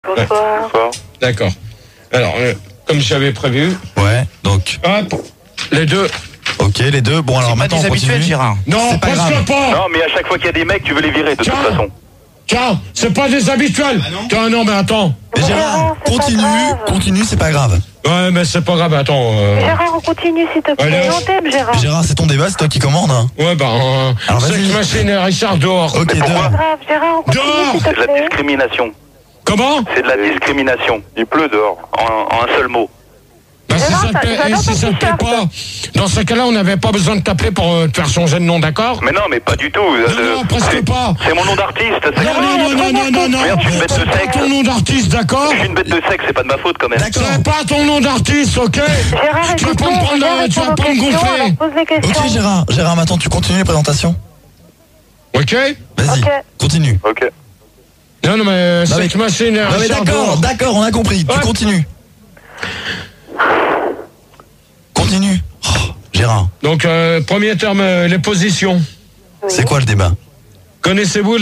Bonsoir. Bonsoir. D'accord. Alors, comme j'avais prévu. Ouais, donc. Hop, les deux. Ok, les deux. Bon, alors maintenant, on continue. Gérard. Non, pas presque grave. pas. Non, mais à chaque fois qu'il y a des mecs, tu veux les virer de toute façon. Tiens, c'est pas des habituels. Non, mais attends. Mais Gérard, continue, c'est pas grave. Ouais, mais c'est pas grave, attends. Gérard, on continue s'il te plaît. Allez. On t'aime, Gérard. Gérard, c'est ton débat, c'est toi qui commande. Hein. Ouais, Alors, vas-y. Sex Machine et Richard dehors. Ok, Mais dehors. pourquoi Grave, Gérard, on continue Dehors. s'il te C'est de la plaît. discrimination. Comment? C'est de la discrimination. Il pleut dehors. En un seul mot. Bah, si ça te plaît, si ça te plaît pas, dans ce cas-là, on n'avait pas besoin de t'appeler pour te faire changer de nom, d'accord? Mais non, mais pas du tout. Non, presque pas. C'est mon nom d'artiste. Non. Merde, je suis une bête de C'est pas sexe. ton nom d'artiste, d'accord? Je suis une bête de sexe, c'est pas de ma faute quand même. D'accord. C'est pas ton nom d'artiste, ok? Gérard, Tu vas pas écoute-nous, me prendre, viens tu vas répondre pas aux me questions, gonfler. alors pose des questions. Ok, Gérard, maintenant, tu continues les présentations. Ok? Vas-y, Ok. continue. Ok. Non, mais Non, Sex mais- Machine et Non, mais Richard d'accord, dehors. on a compris. Tu Ouais. continues. Continue. Oh, Gérard, Donc, premier terme, les positions. c'est quoi le débat? Connaissez-vous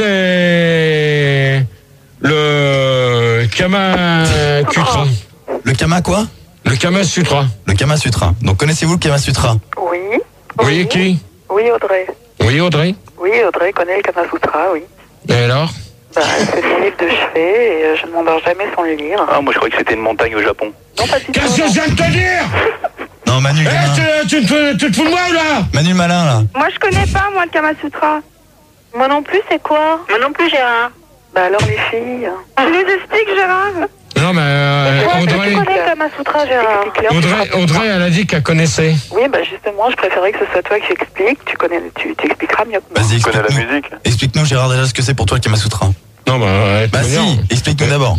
le Kama Sutra? Le Kama quoi? Le Kama Sutra. Le Kama Sutra. Donc, connaissez-vous le Kama Sutra? Oui. Oui, qui? Oui, Audrey. Oui, Audrey. Oui, Audrey connaît le Kama Sutra, oui. Et alors? Bah, c'est son livre de chevet et je ne m'endors jamais sans le lire. Ah, moi je croyais que c'était une montagne au Japon. Non, pas du tout. Qu'est-ce que je viens de te dire? Non, Manu, gamin. Tu te fous de moi ou là? Manu Malin, là. Moi, je connais pas, moi, le Kama Sutra. Moi non plus, c'est quoi? Moi non plus, Gérard. Bah alors, les filles. Tu nous expliques, Gérard? Non, mais Audrey, Tu connais le Kama Sutra, Gérard? Audrey, elle a dit qu'elle connaissait. Oui, bah justement, je préférais que ce soit toi qui expliques. Tu expliqueras mieux que moi. Vas-y, Tu connais la explique-nous. musique? Explique-nous, Gérard, déjà ce que c'est pour toi le Kama Sutra. Non, Bah si, explique-nous d'abord.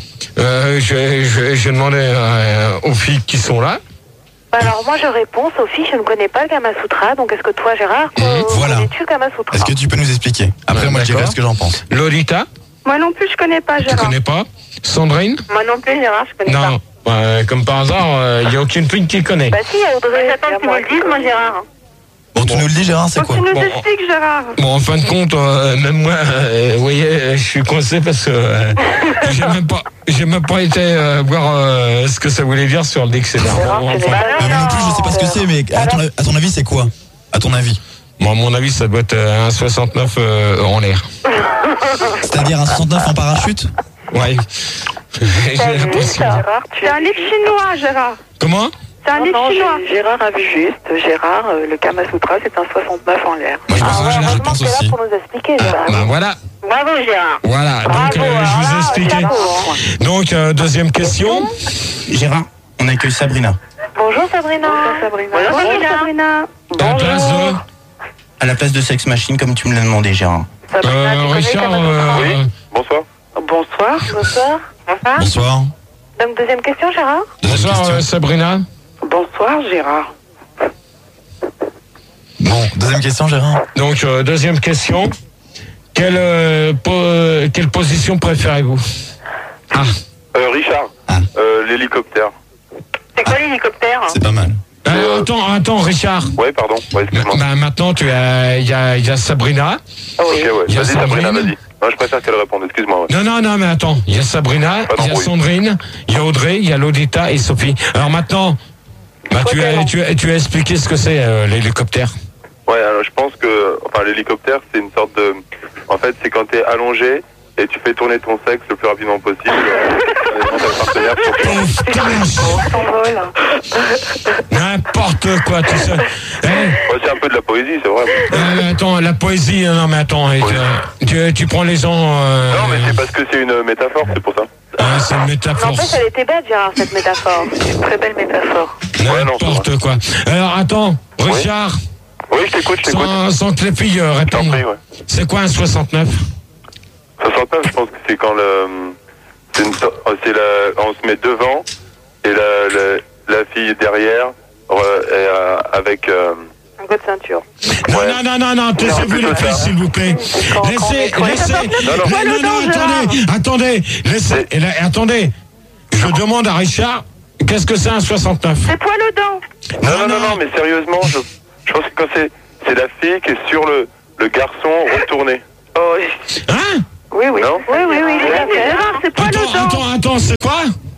J'ai demandé aux filles qui sont là. Bah alors, moi, je réponds, Sophie, je ne connais pas le Kama Sutra. Donc, est-ce que toi, Gérard, Voilà. connais-tu le Kama Sutra? Est-ce que tu peux nous expliquer? Après, moi, je dirai D'accord. ce que j'en pense. Lolita, Moi non plus, je connais pas, tu Gérard. connais pas? Sandrine? Moi non plus, Gérard, je connais pas. Non. Comme par hasard, il n'y a aucune fille qui connaît. Bah si, il y a Audrey. J'attends que tu me le dises, moi, Gérard. Bon, tu nous le dis, Gérard, c'est quoi? Tu nous Bon. expliques, Gérard. Bon, en fin de compte, même moi, vous voyez, je suis coincé parce que j'ai même pas été voir ce que ça voulait dire sur le dictionnaire. Gérard, Bon, tu enfin, n'es pas Moi non plus, je sais pas ce que c'est, mais à ton avis, c'est quoi? À ton avis? bon, à mon avis, ça doit être un 69 en l'air. C'est-à-dire un 69 en parachute? Ouais. J'ai l'impression. Gérard, c'est un livre chinois, Gérard. Comment? C'est un livre chinois. Gérard a vu juste. Gérard, le Kama Sutra, c'est un 69 en l'air. Moi, je pense aussi. pour nous expliquer, Gérard. Ben voilà. Bravo, Gérard. Voilà. Donc, je vous ai expliqué. Donc, deuxième question. Gérard, on accueille Sabrina. Bonjour, Sabrina. Bonjour, Sabrina. À la place de... À la place de Sex Machine, comme tu me l'as demandé, Gérard. Sabrina, tu connais le Richard, Kama Sutra? Oui. Bonsoir. Bonsoir. Bonsoir. Bonsoir. Donc, deuxième question, Gérard. Deuxième bonsoir question. Sabrina. Bonsoir, Gérard. Bon, deuxième question, Gérard. Donc, deuxième question. Quelle position préférez-vous? Ah, Richard. Ah. L'hélicoptère. C'est quoi l'hélicoptère? C'est pas mal. attends, Richard. Ouais, pardon. Ouais, excuse-moi. Bah, maintenant, il y a Sabrina. Ok, ouais. Il y a Vas-y, Sabrina, Sandrine. vas-y. Non, je préfère qu'elle réponde, excuse-moi. Ouais. Non, mais attends. Il y a Sabrina, Pas il y a d'embrouille. Sandrine, il y a Audrey, il y a Lolita et Sophie. Alors maintenant, tu as expliqué ce que c'est l'hélicoptère. Ouais, alors je pense que, enfin, l'hélicoptère, c'est une sorte de, en fait, c'est quand t'es allongé et tu fais tourner ton sexe le plus rapidement possible. Ta partenaire pour Oh, S'envole. n'importe quoi, tout ça. Ouais, c'est un peu de la poésie, c'est vrai. Attends, la poésie, non mais attends, tu prends les gens... Non, mais c'est parce que c'est une métaphore, c'est pour ça. c'est une métaphore. En fait, elle était bête, Gérard, cette métaphore. C'est une très belle métaphore. Ouais, non, c'est N'importe quoi. Alors attends, Richard, Oui, je t'écoute. sans que les filles Je t'en répondent, prie, ouais. c'est quoi un 69? 69, je pense que c'est quand on se met devant et la fille derrière avec. Un peu de ceinture. Non, taisez-vous les filles, s'il vous plaît. Laissez. Non, attendez. Laissez. Attendez. Je demande à Richard, qu'est-ce que c'est un 69? C'est poil aux dents. Non, mais sérieusement, je pense que quand c'est la fille qui est sur le garçon retourné. Oh, Hein? oui. Non Oui. Gérard, c'est poil aux dents. Attends, c'est quoi?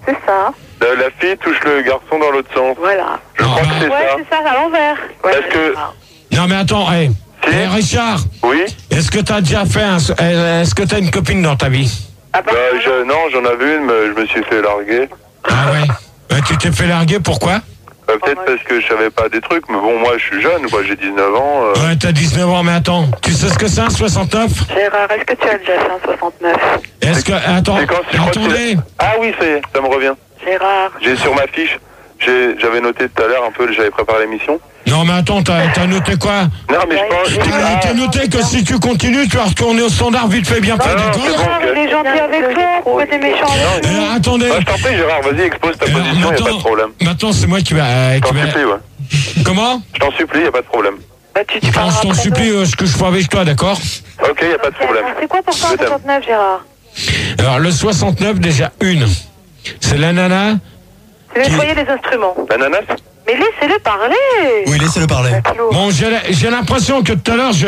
C'est ça. La fille touche le garçon dans l'autre sens. Voilà. Je crois que c'est Ouais, ça. c'est ça, à l'envers. Ouais, Est-ce que... Non mais attends, Si. Richard, Oui. est-ce que t'as déjà fait est-ce que t'as une copine dans ta vie? Non, j'en avais une, mais je me suis fait larguer. Ah ouais. Tu t'es fait larguer, pourquoi? Peut-être parce que je savais pas des trucs, mais bon, moi je suis jeune, moi j'ai 19 ans. Ouais, t'as 19 ans, mais attends, tu sais ce que c'est un 69? Gérard, est-ce que tu as déjà fait un 69? Est-ce que... Attends, C'est quand, je crois que attendez. Ah oui, ça me revient. Gérard. J'ai sur ma fiche, j'avais noté tout à l'heure un peu, j'avais préparé l'émission. Non mais attends, t'as noté quoi? Non, mais je pense... T'as noté que si tu continues, tu vas retourner au standard vite fait bien fait, non, d'accord? c'est bon. Gérard, il est gentil avec toi, pourquoi t'es méchant avec lui? Attendez. Je t'en prie, Gérard, vas-y, expose ta position, y a pas de problème. Maintenant, c'est moi qui va... Je t'en supplie, ouais. Comment? Je t'en supplie, y a pas de problème. Bah, tu Je parleras t'en après supplie, nous. ce que je fais avec toi, d'accord? Ok, y a pas de problème. C'est quoi pour toi Je un t'aime. 69, Gérard? Alors, le 69, déjà, c'est la nana... C'est nettoyer les instruments. L'ananas? Mais laissez-le parler. Oui, laissez-le parler. Bon, j'ai l'impression que tout à l'heure, je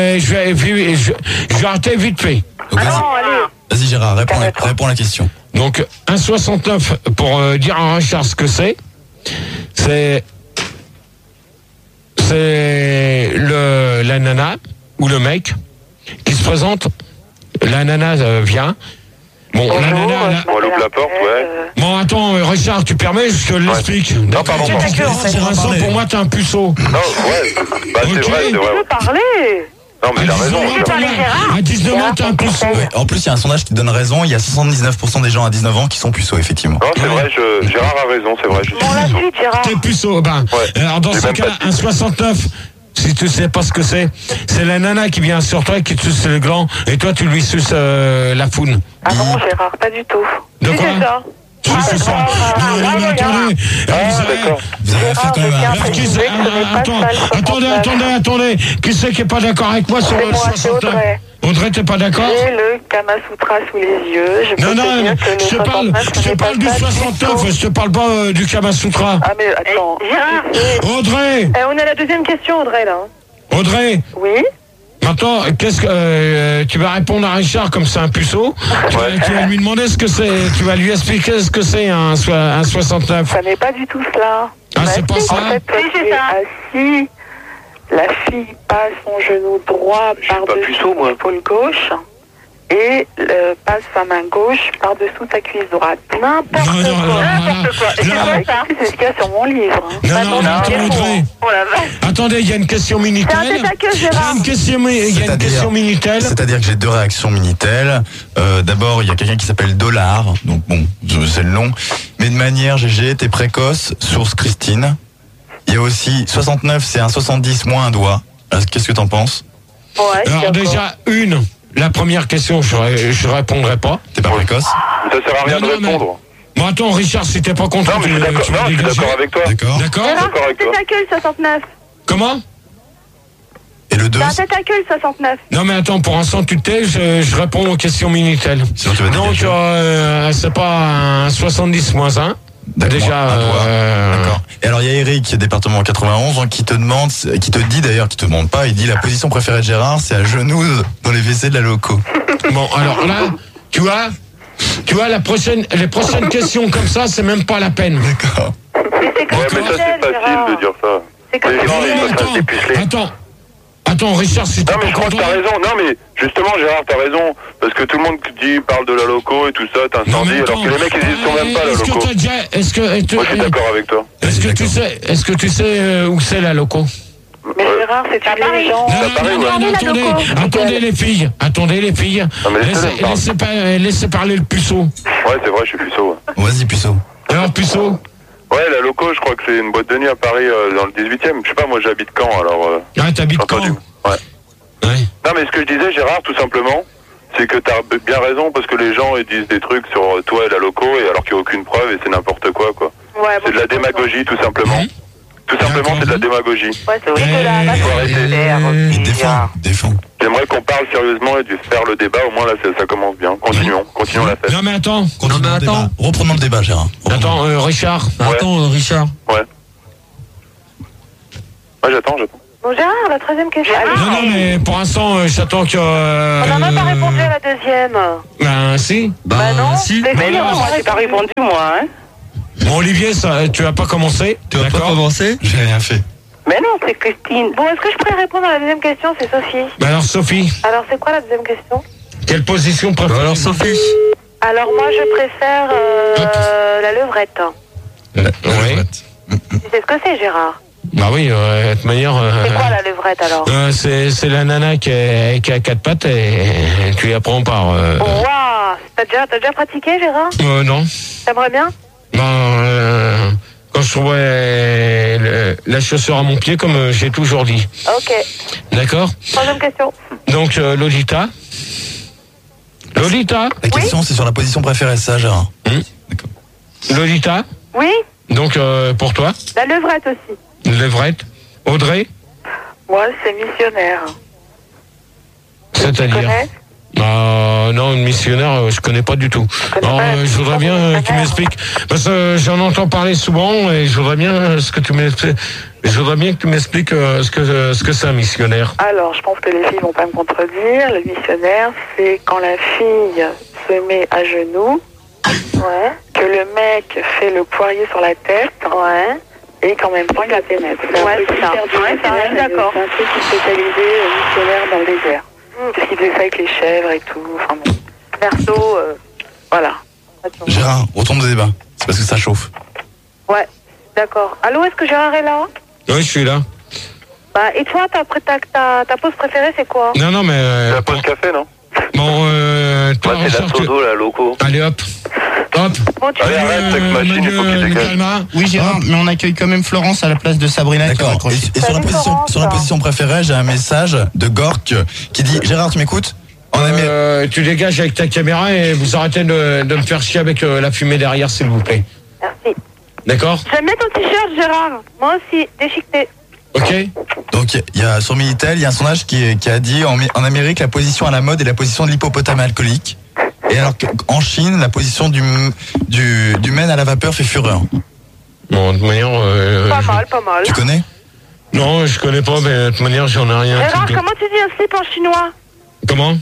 vais arrêter vite fait. Donc, Ah non, allez. vas-y Gérard, réponds à la question. Donc, un 69, pour dire à Richard ce que c'est la nana ou le mec qui se présente. La nana vient. Bon, Bonjour, la nana... On ouvre la porte, ouais. Bon, attends, Richard, tu permets, je te l'explique. Non, pardon. Pour l'instant, pour moi, t'es un puceau. Non, ouais. Bah, c'est Ok. vrai, c'est Tu vrai. veux parler? Non, mais t'as raison. À 19 ans, t'es un puceau. Ouais, en plus, il y a un sondage qui donne raison. Il y a 79% des gens à 19 ans qui sont puceaux, effectivement. Non, c'est vrai, Gérard a raison, c'est vrai. Je suis Bon, la puceau. suite, Gérard. T'es puceau. Ben, Ouais. alors, dans J'ai ce même cas-là, pas de un 69, si tu sais pas ce que c'est la nana qui vient sur toi et qui te suce le gland, et toi, tu lui suces la foune. Ah non, Gérard, pas du tout. De Si, quoi? c'est ça. C'est ça. Non, mais attendez. D'accord. Vous avez affaire quand même à... Alors, qui c'est- attendez. Qui c'est qui est pas d'accord avec moi sur C'est le moi, c'est 69? Audrey. Audrey, t'es pas d'accord? J'ai le Kama Sutra sous les yeux. Je peux Non, te dire que le je te parle 69, ce n'est pas du ça 69, tout. je te parle pas du Kama Sutra. Ah, mais attends. Gérard. Audrey, On est à la deuxième question, Audrey, là. Audrey, Oui. maintenant, qu'est-ce que tu vas répondre à Richard comme c'est un puceau? Tu vas lui demander ce que c'est, tu vas lui expliquer ce que c'est un 69. Ça n'est pas du tout cela. Ah, c'est pas ça? En fait, toi, tu es assis. La fille passe son genou droit par-dessus son épaule gauche et passe sa main gauche par-dessous sa cuisse droite. N'importe quoi. N'importe quoi. Et c'est vrai que c'est ce qu'il y a sur mon livre. Non, attends, Audrey. Oh la vache. Attendez, il y a une question Minitel. C'est un tête à queue, Il y a Gérard. une question Minitel. C'est-à-dire que j'ai deux réactions Minitel. D'abord, il y a quelqu'un qui s'appelle Dollar, donc bon, c'est le nom. Mais de manière, GG, t'es précoce, source Christine. Il y a aussi 69, c'est un 70 moins un doigt. Qu'est-ce que t'en penses? Ouais, Alors déjà, la première question, je répondrai pas. T'es pas précoce? Ça sert à rien de Non, mais- répondre. Bon, attends, Richard, si t'es pas content, Non, mais je suis d'accord. tu vas Non, je suis dégager. d'accord avec toi. D'accord. D'accord? Gérard, D'accord avec c'est toi. tête à queue, le 69. Comment? Et le 2, C'est un tête à queue, le 69. Non, mais attends, pour l'instant, tu te tais, je réponds aux questions Minitel. sinon tu vas Donc, dégager. c'est pas un 70 moins 1. D'accord, Déjà, un doigt. D'accord. Et alors il y a Eric, département 91, qui te demande, qui te dit d'ailleurs, qui te demande pas, il dit la position préférée de Gérard, c'est à genoux dans les WC de la loco. Bon, alors là, tu vois, les prochaines questions comme ça, c'est même pas la peine. D'accord. Mais c'est comme Ouais, mais ça, c'est facile de dire ça. C'est comme Les gens, Non, ils mais peuvent pas se dépuceler. attends, Richard, si t'es Non, mais pas je crois que content. t'as raison. Non, mais justement, Gérard, t'as raison. Parce que tout le monde parle de la loco et tout ça, Non, t'incendie, mais alors que les mecs, ils y sont même pas, la est-ce que loco. t'as déjà, Moi, je suis d'accord avec toi. est-ce que tu sais où c'est la loco? Mais Gérard, c'est une légende. Non, attendez les filles. Non, mais laissez-les parler. Laissez parler le puceau. Ouais, c'est vrai, je suis puceau. Ouais. Vas-y puceau. Alors, puceau? Ouais, la loco, je crois que c'est une boîte de nuit à Paris, dans le 18e. Je sais pas, moi, j'habite Caen, alors... Ah, t'habites quand? entendu. Ouais. Ouais. Non, mais ce que je disais, Gérard, tout simplement, c'est que t'as bien raison, parce que les gens, ils disent des trucs sur toi et la loco, et alors qu'il n'y a aucune preuve, et c'est n'importe quoi. Ouais, C'est de la démagogie, tout simplement. Mhm. Tout simplement, c'est de la démagogie. Ouais, c'est dégueulasse. Faut arrêter. Défends. J'aimerais qu'on parle sérieusement et de faire le débat, au moins là, ça commence bien. Continuons la fête. Non, mais attends. Continuons le débat. Reprenons le débat, Gérard. Attends, Richard. Ouais. Attends, Richard. Ouais. Ouais, j'attends. Bon, Gérard, la troisième question. Non, mais pour l'instant, j'attends que... On n'a même pas répondu à la deuxième. Ben, si. Bah non. si. Mais non, moi, j'ai pas répondu, moi, hein. Bon, Olivier, tu vas pas commencer? Tu vas pas commencer? J'ai rien fait. Mais non, c'est Christine. Bon, est-ce que je pourrais répondre à la deuxième question? C'est Sophie. Ben alors, Sophie. Alors, c'est quoi la deuxième question? Quelle position préfère? Alors, Sophie. Alors, moi, je préfère la levrette. Oui. Tu sais ce que c'est, Gérard? Bah oui, de toute manière... C'est quoi la levrette, alors? C'est la nana qui a 4 pattes et tu y apprends par... Waouh! T'as déjà pratiqué, Gérard? Non. T'aimerais bien? Quand je trouvais la chaussure à mon pied, comme j'ai toujours dit. Ok. D'accord? Troisième question. Donc, Lolita. Lolita? La question, c'est sur la position préférée, ça, Gérard. D'accord. Lolita? Oui? Donc, pour toi? La levrette aussi. Levrette? Audrey? Moi, c'est missionnaire. C'est-à-dire? Non, une missionnaire, je connais pas du tout. Je voudrais bien que tu m'expliques, parce que j'en entends parler souvent et je voudrais bien que tu m'expliques ce que c'est un missionnaire. Alors, je pense que les filles vont pas me contredire. Le missionnaire, c'est quand la fille se met à genoux, que le mec fait le poirier sur la tête, et qu'en même temps il la pénètre. Ouais, c'est ça. D'accord. C'est un truc spécialisé missionnaire dans le désert. Parce qu'il faisait ça avec les chèvres et tout. Enfin bon. Perso, voilà. Gérard, retourne de débat. C'est parce que ça chauffe. Ouais, d'accord. Allô, est-ce que Gérard est là? Oui, je suis là. Bah, et toi, ta pause préférée, c'est quoi? Non, mais... La pause café, non? Bon, toi, moi, c'est la sodo, la loco. Allez, hop. Bon, tu allez, arrête, Sex Machine, il faut qu'il dégage. Oui, Gérard, mais on accueille quand même Florence à la place de Sabrina. D'accord. Et sur la position préférée, j'ai un message de Gork qui dit: Gérard, tu m'écoutes? Tu dégages avec ta caméra et vous arrêtez de me faire chier avec la fumée derrière, s'il vous plaît. Merci. D'accord? J'aime bien ton t-shirt, Gérard. Moi aussi, déchiqueté. Ok. Donc, il y a sur Minitel, il y a un sondage qui a dit en Amérique, la position à la mode est la position de l'hippopotame alcoolique. Et alors qu'en Chine, la position du men à la vapeur fait fureur. Bon, de toute manière... Pas mal. Tu connais? Non, je connais pas, mais de toute manière, j'en ai rien. Gérard, comment tu dis un slip en chinois? Comment?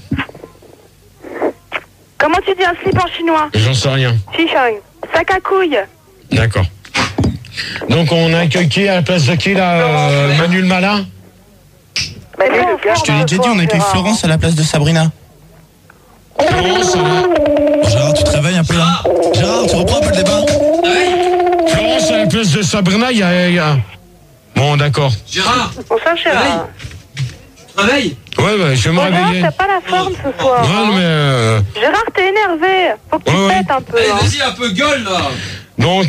Comment tu dis un slip en chinois? J'en sais rien. Chichang. Sac à couilles. D'accord. Donc, on accueille qui à la place de qui, là? Manu le malin? Je te l'ai déjà dit, on accueille Florence à la place de Sabrina. Florence, Gérard, tu te réveilles un peu là? Gérard, tu reprends un peu le débat? Florence à la place de Sabrina, il y a... Bon, d'accord. Gérard, Bonsoir, Gérard. réveille. Ouais, je vais me réveiller. Gérard, t'as pas la forme ce soir. Ouais, mais... Gérard, t'es énervé. Faut que tu pètes un peu. Allez, vas-y, un peu gueule, là. Donc,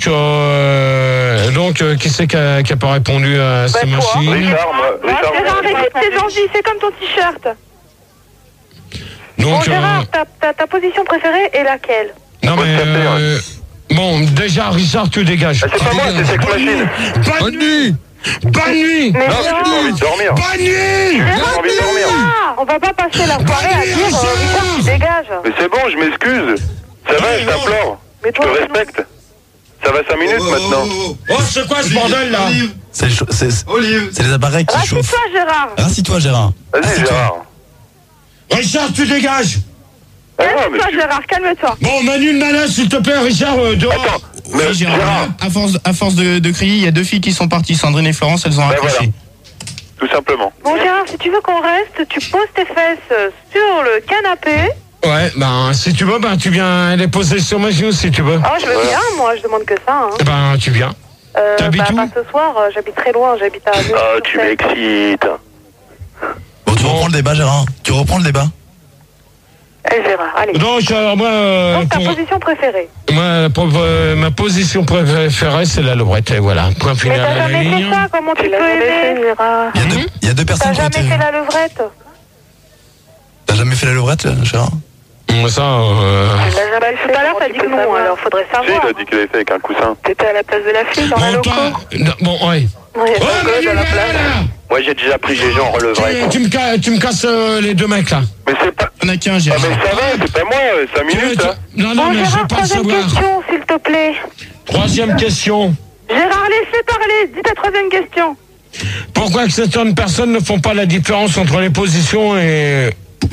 qui c'est qui a pas répondu à ces machines? Richard, Gérard, écoute tes envies, c'est comme ton t-shirt. Donc, bon, Gérard, ta position préférée est laquelle? Non, mais... bon, déjà, Richard, tu dégages. C'est pas moi, c'est Sex Machine. Bonne nuit. Bonne nuit. Mais non, j'ai pas envie de dormir. Bonne nuit. J'ai envie de dormir. On va pas passer la soirée à dire Richard, tu dégages. Mais c'est bon, je m'excuse. Ça va, je t'implore. Je te respecte. Ça va 5 minutes maintenant. Oh, c'est quoi ce bordel, là? C'est les appareils qui chauffent. Rassis-toi, Gérard. Rassis-toi, Gérard. Vas-y, Gérard. Richard, tu dégages. Calme-toi, Gérard, calme-toi. Bon, Manu le malin, s'il te plaît, Richard, dehors. Attends, mais Oui, Gérard, Gérard, à force de crier, il y a 2 filles qui sont parties, Sandrine et Florence, elles ont accroché. voilà. Tout simplement. Bon, Gérard, si tu veux qu'on reste, tu poses tes fesses sur le canapé. Ouais, si tu veux, tu viens les poser sur ma genou, si tu veux. Oh, je veux bien, moi, je demande que ça. Hein. Tu viens. T'habites où? Pas ce soir, j'habite très loin, j'habite à... Ah, tu m'excites. Bon, tu reprends le débat, Gérard. Tu reprends le débat. Gérard, allez. Donc, moi... Donc, ta position préférée? Ma position préférée, c'est la levrette, et voilà. Point Mais final t'as à la jamais ligne. fait ça, comment tu peux aimer, Gérard? Il y a deux personnes T'as qui ont jamais été... fait la levrette? T'as jamais fait la levrette, Gérard? Ça, Tout à l'heure, t'as dit que non, alors faudrait Si, savoir. il a dit qu'il avait fait avec un coussin. T'étais à la place de la fille dans la loco? Bon, ouais. Ouais, Oh, Manu, à la place. Moi, j'ai déjà pris GG en releveret. Tu me casses les deux mecs, là. Mais c'est pas... On a qu'un, Ah, Gérard. mais ça va, c'est pas moi, 5 minutes, hein. Non, Bon, mais je Gérard, veux pas le troisième savoir. question, s'il te plaît. Troisième question. Gérard, laissez parler. Dis ta troisième question. Pourquoi que certaines personnes ne font pas la différence entre les positions et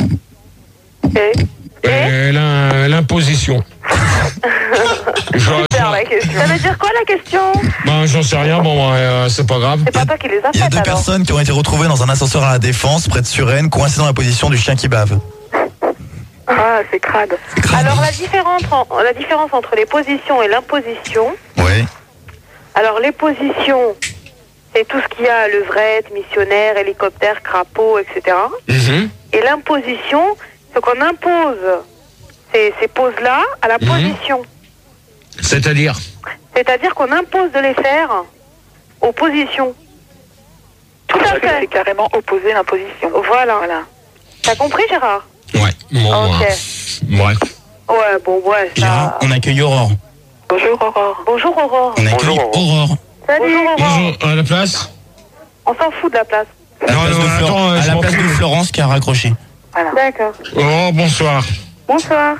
l'imposition? Super la question. Ça veut dire quoi la question? Ben, j'en sais rien, bon, c'est pas grave. C'est pas toi qui les as faites. Il y a deux personnes qui ont été retrouvées dans un ascenseur à la Défense, près de Suresnes, coincées dans la position du chien qui bave. Ah, c'est crade. Alors la différence entre les positions et l'imposition. Oui. Alors les positions, c'est tout ce qu'il y a, levrette, missionnaire, hélicoptère, crapaud, etc. Et l'imposition, c'est qu'on impose ces poses-là à la position. C'est-à-dire qu'on impose de les faire aux positions. Tout à fait. C'est carrément opposé l'imposition. Voilà. T'as compris, Gérard? Ouais. Bon, ok. Ouais. Ouais, bon, ouais. Gérard, on accueille Aurore. Bonjour, Aurore. Bonjour, Aurore. On accueille Aurore. Salut, Aurore. Bonjour, à la place? On s'en fout de la place. À la place de Florence qui a raccroché. Voilà. D'accord. Oh, bonsoir. Bonsoir.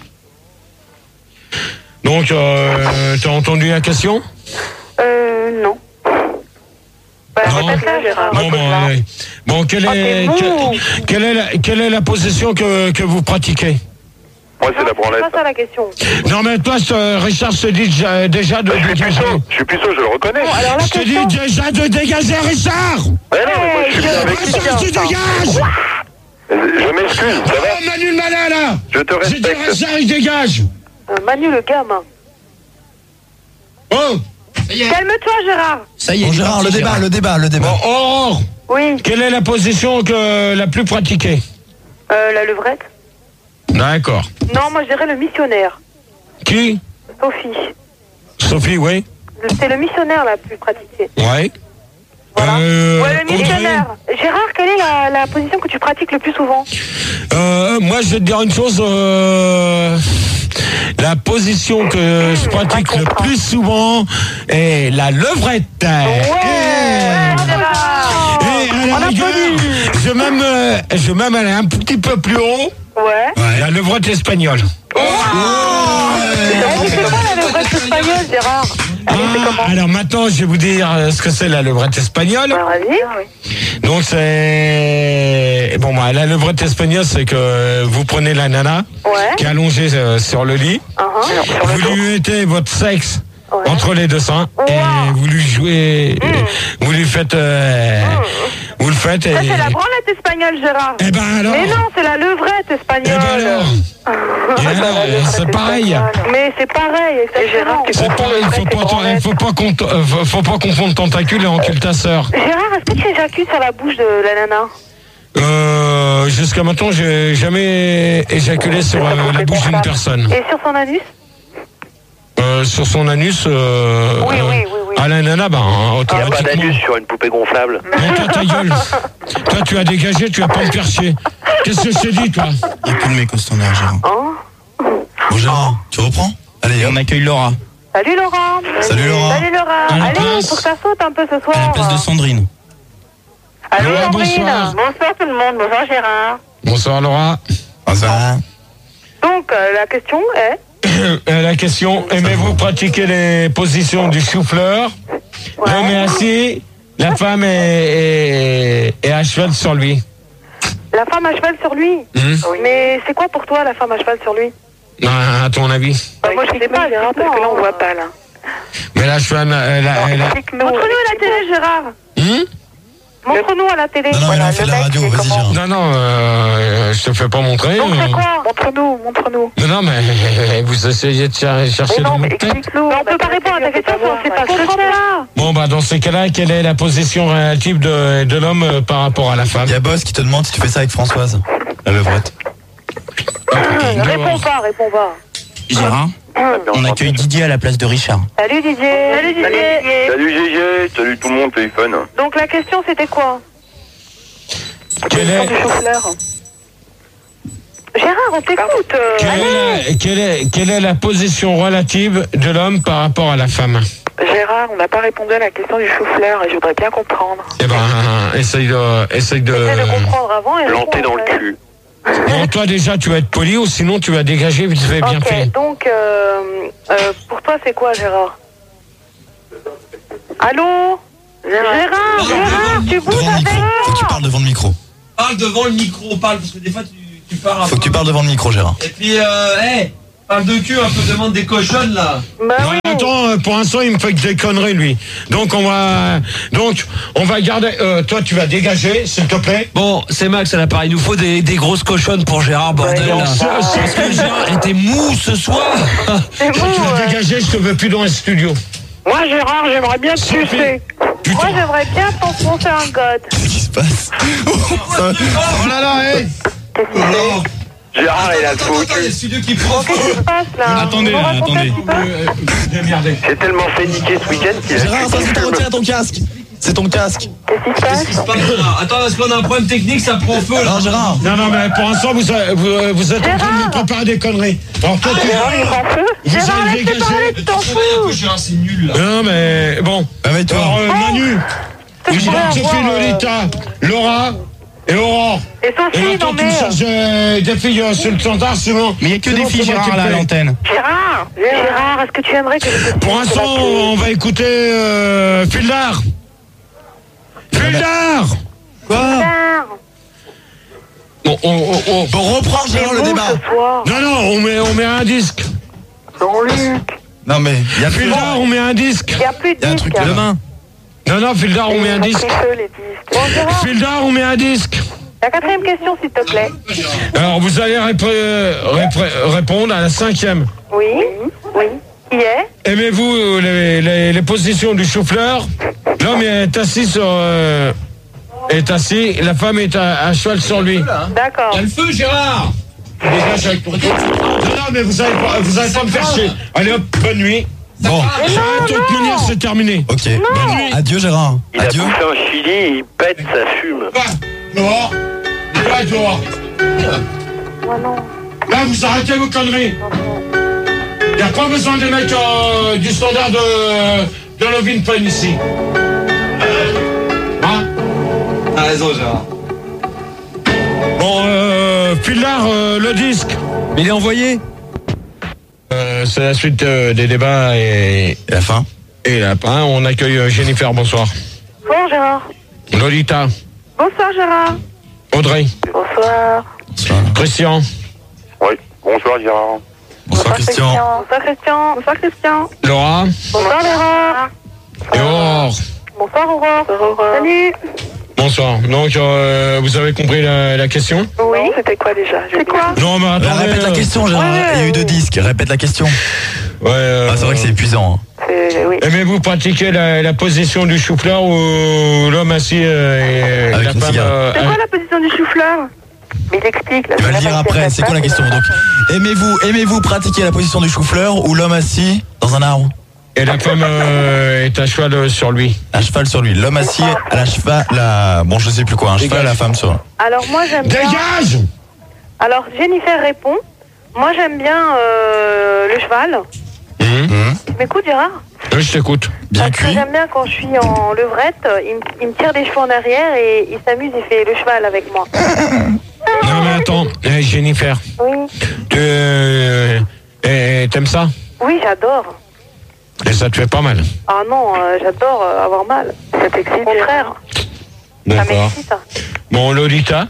Donc, t'as entendu la question? Non. Non. Répète-la, Gérard. Bon, quelle est la position que vous pratiquez? Moi, c'est la branlette. C'est pas ça la question. Non, mais toi, Richard, je te dis déjà de dégager. Je suis puceau, je le reconnais. Bon, alors, Je te dis déjà de dégager, Richard! Ouais, non, mais moi, je suis bien avec Richard, tu dégages! Je m'excuse, ça va? Oh, Manu le malin, là! Je te J'ai dit respecte. Richard, il dégage! Manu le gamin. Oh! Calme-toi, Gérard. Ça y est, Bon, Gérard, le débat. Bon, Aurore! Oui. Quelle est la position la plus pratiquée? La levrette. D'accord. Non, moi je dirais le missionnaire. Qui? Sophie, oui. C'est le missionnaire la plus pratiquée. Ouais. Voilà. Ouais, le Audrey. missionnaire. Gérard, quelle est la position que tu pratiques le plus souvent? Moi, je vais te dire une chose. La position que je pratique le plus souvent est la levrette. Et à la rigueur, je vais même aller un petit peu plus haut. Ouais. La levrette espagnole. C'est quoi la levrette espagnole, Gérard? Alors maintenant, je vais vous dire ce que c'est la levrette espagnole. Vas-y. Donc c'est... Bon, la levrette espagnole, c'est que vous prenez la nana qui est allongée sur le lit. Vous lui mettez votre sexe entre les deux seins et vous lui jouez... Vous lui faites... Vous le faites et... Ça, c'est la branlette espagnole, Gérard. Eh ben alors... Mais non, c'est la levrette espagnole. Eh ben alors, c'est pareil. Mais c'est pareil, Gérard. C'est pareil, faut pas confondre tentacule et occultasseur. Gérard, est-ce que tu éjacules sur la bouche de la nana? Jusqu'à maintenant, j'ai jamais éjaculé sur la bouche d'une personne. Et sur son anus? Sur son anus, Oui. à la nana, automatiquement. Il n'y a pas d'anus sur une poupée gonflable. Non, toi, ta gueule. Toi, tu as dégagé, tu vas pas me faire chier. Qu'est-ce que je t'ai dit, toi? Il n'y a plus de mec au standard, Gérard. Bon, Gérard, tu reprends? Allez, Et on accueille Laura. Salut Laura. Salut Laura. Salut Laura. Allez, faut que ça saute un peu ce soir. À la place de Sandrine. Allô Laura, Sandrine. bonsoir. Bonsoir tout le monde. Bonsoir Gérard. Bonsoir, Laura. Donc, la question est... La question, aimez-vous pratiquer les positions du chou-fleur? L'homme est assis, la femme est à cheval sur lui. La femme à cheval sur lui? Mais c'est quoi pour toi la femme à cheval sur lui? À ton avis? Moi je sais pas, Gérard, parce que là on voit pas là. Mais la cheval, Montre-nous à la télé, Gérard. Montre-nous à la télé. Non, mais là, on fait de la radio, vas-y, Gérard. Non, je te fais pas montrer. Donc c'est quoi? Montre-nous. Non, mais vous essayez de chercher dans votre tête. On peut pas répondre à ta question si on sait pas ce que c'est là. Bon, dans ces cas-là, quelle est la position relative de l'homme par rapport à la femme? Il y a Boss qui te demande si tu fais ça avec Françoise, la levrette. Réponds pas. Gérard, on accueille Didier à la place de Richard. Salut Didier. Salut Gégé, salut tout le monde, téléphone. Donc la question c'était quoi? Quelle Gérard, on t'écoute. Quelle est la position relative de l'homme par rapport à la femme? Gérard, on n'a pas répondu à la question du chou-fleur et je voudrais bien comprendre. Eh ben, essaye de... Essaye de comprendre avant et Planté dans le cul. Bon, toi déjà, tu vas être poli ou sinon tu vas dégager vite fait, bien fait. Ok, donc, pour toi, c'est quoi, Gérard? Allô? Gérard, tu bouges avec. Faut que tu parles devant le micro. Parle devant le micro, parle, parce que des fois tu parles un peu. Faut que tu parles devant le micro, Gérard. Et puis, parle de cul un peu, demande des cochonnes là. Bah oui. Attends, pour l'instant, il me fait que des conneries, lui. Donc, on va garder. Toi, tu vas dégager, s'il te plaît. Bon, c'est Max à l'appareil. Il nous faut des grosses cochonnes pour Gérard, bordel. Ouais, là. Parce que Gérard était mou ce soir. C'est Toi, tu vas dégager, je te veux plus dans le studio. Moi, Gérard, j'aimerais bien te sucer. Moi, j'aimerais bien t'enfoncer un god. Qu'est-ce qui se passe? Oh là là, hé! Non. Gérard, il a le faux Attends, il y a le studio qui prend. Qu'est-ce qui se passe là? Attendez, Vous là, racontez attendez. un petit peu Merdé. J'ai tellement fait niquer ce week-end qu'il a... Gérard, ça, c'est ton retiens ton casque. C'est ton casque. Qu'est-ce qui se passe? Attends, parce qu'on a un problème technique, ça prend feu là. Non, Gérard. Non, mais pour l'instant, vous êtes en train de me préparer des conneries. Alors, toi, Gérard, il prend feu. Gérard, allez laisse-le dégager. parler, tu t'en fous. Gérard, c'est nul là. Non, mais bon. Ah, mais toi. Alors, Manu, Je pourrais Sophie, avoir, Lolita, Laura et Aurore. Et Et Sophie, maintenant, non tu me mais... cherches des filles sur le standard, sinon. Mais il y a que c'est des bon, filles, c'est moi qui Gérard, là, à le fais. l'antenne. Gérard, est-ce que tu aimerais que je te... Pour l'instant, on va écouter Fildar. Fildar. Quoi? Bon, Bon, reprends, Gérard, le débat. Ce soir. non, on met un disque. Jean-Luc. Non, mais il y a plus Fildar, on met un disque. Il n'y a plus de Il y a un disques. truc demain. Non, Fildar, on met un disque. Les disques. Bon, Gérard, Fildar, on met un disque. la quatrième question, s'il te plaît. Alors, vous allez répondre à la 5e. Oui. Qui est? Aimez-vous les positions du chou-fleur? L'homme est assis la femme est à cheval sur lui. D'accord. Il y a le feu, Gérard. Dégage avec ton... Non, mais vous allez pas me faire chier. Allez hop, bonne nuit. Bon, De toute manière, c'est terminé. ok. Bonne nuit. Adieu, Gérard. Il a Adieu. bouffé un chili, il pète, ça fume. Dehors. Dehors. Moi non. Là, vous arrêtez vos conneries. Il n'y a pas besoin des mecs du standard de Lovin Pen ici. Hein? T'as raison, Gérard. Bon, Fildar, le disque. Il est envoyé. C'est la suite des débats et la fin. Et la fin, on accueille Jennifer, bonsoir. Bonsoir, Gérard. Lolita. Bonsoir, Gérard. Audrey. Bonsoir. Bonsoir. Christian. Oui, bonsoir Gérard. Bonsoir, Christian. Bonsoir, Christian. Bonsoir, Christian. Laura. Bonsoir, Laura. Et Aurore. Bonsoir, Aurore. Salut. Bonsoir. Donc, vous avez compris la question? Oui. C'était quoi déjà? C'est quoi? Non, mais attendez. Répète la question, Gérard. Il y a eu 2 disques. Répète la question. Ouais. C'est vrai que c'est épuisant. Oui. Aimez-vous pratiquer la position du chou-fleur ou l'homme assis et Avec la une femme cigarette. C'est quoi la position du chou-fleur? Mais il explique. Là, Tu vas le dire après. C'est quoi la question? Donc, aimez-vous pratiquer la position du chou-fleur ou l'homme assis dans un arbre? Et la femme est à cheval sur lui. À cheval sur lui. L'homme assis à la cheval. Bon, je sais plus quoi. Un cheval, la femme sur. Alors, moi, j'aime bien... Dégage! Alors, Jennifer répond. Moi, j'aime bien le cheval. Tu m'écoutes, Gérard? Oui, je t'écoute. Bien Parce que cuit. j'aime bien quand je suis en levrette, il me tire des cheveux en arrière et il s'amuse, il fait le cheval avec moi. Non, mais attends. Jennifer. Oui. T'aimes ça? Oui, j'adore. Et ça te fait pas mal? Ah non, j'adore avoir mal. Ça t'excite? Au contraire. Ça D'accord. m'excite. Bon, Lolita.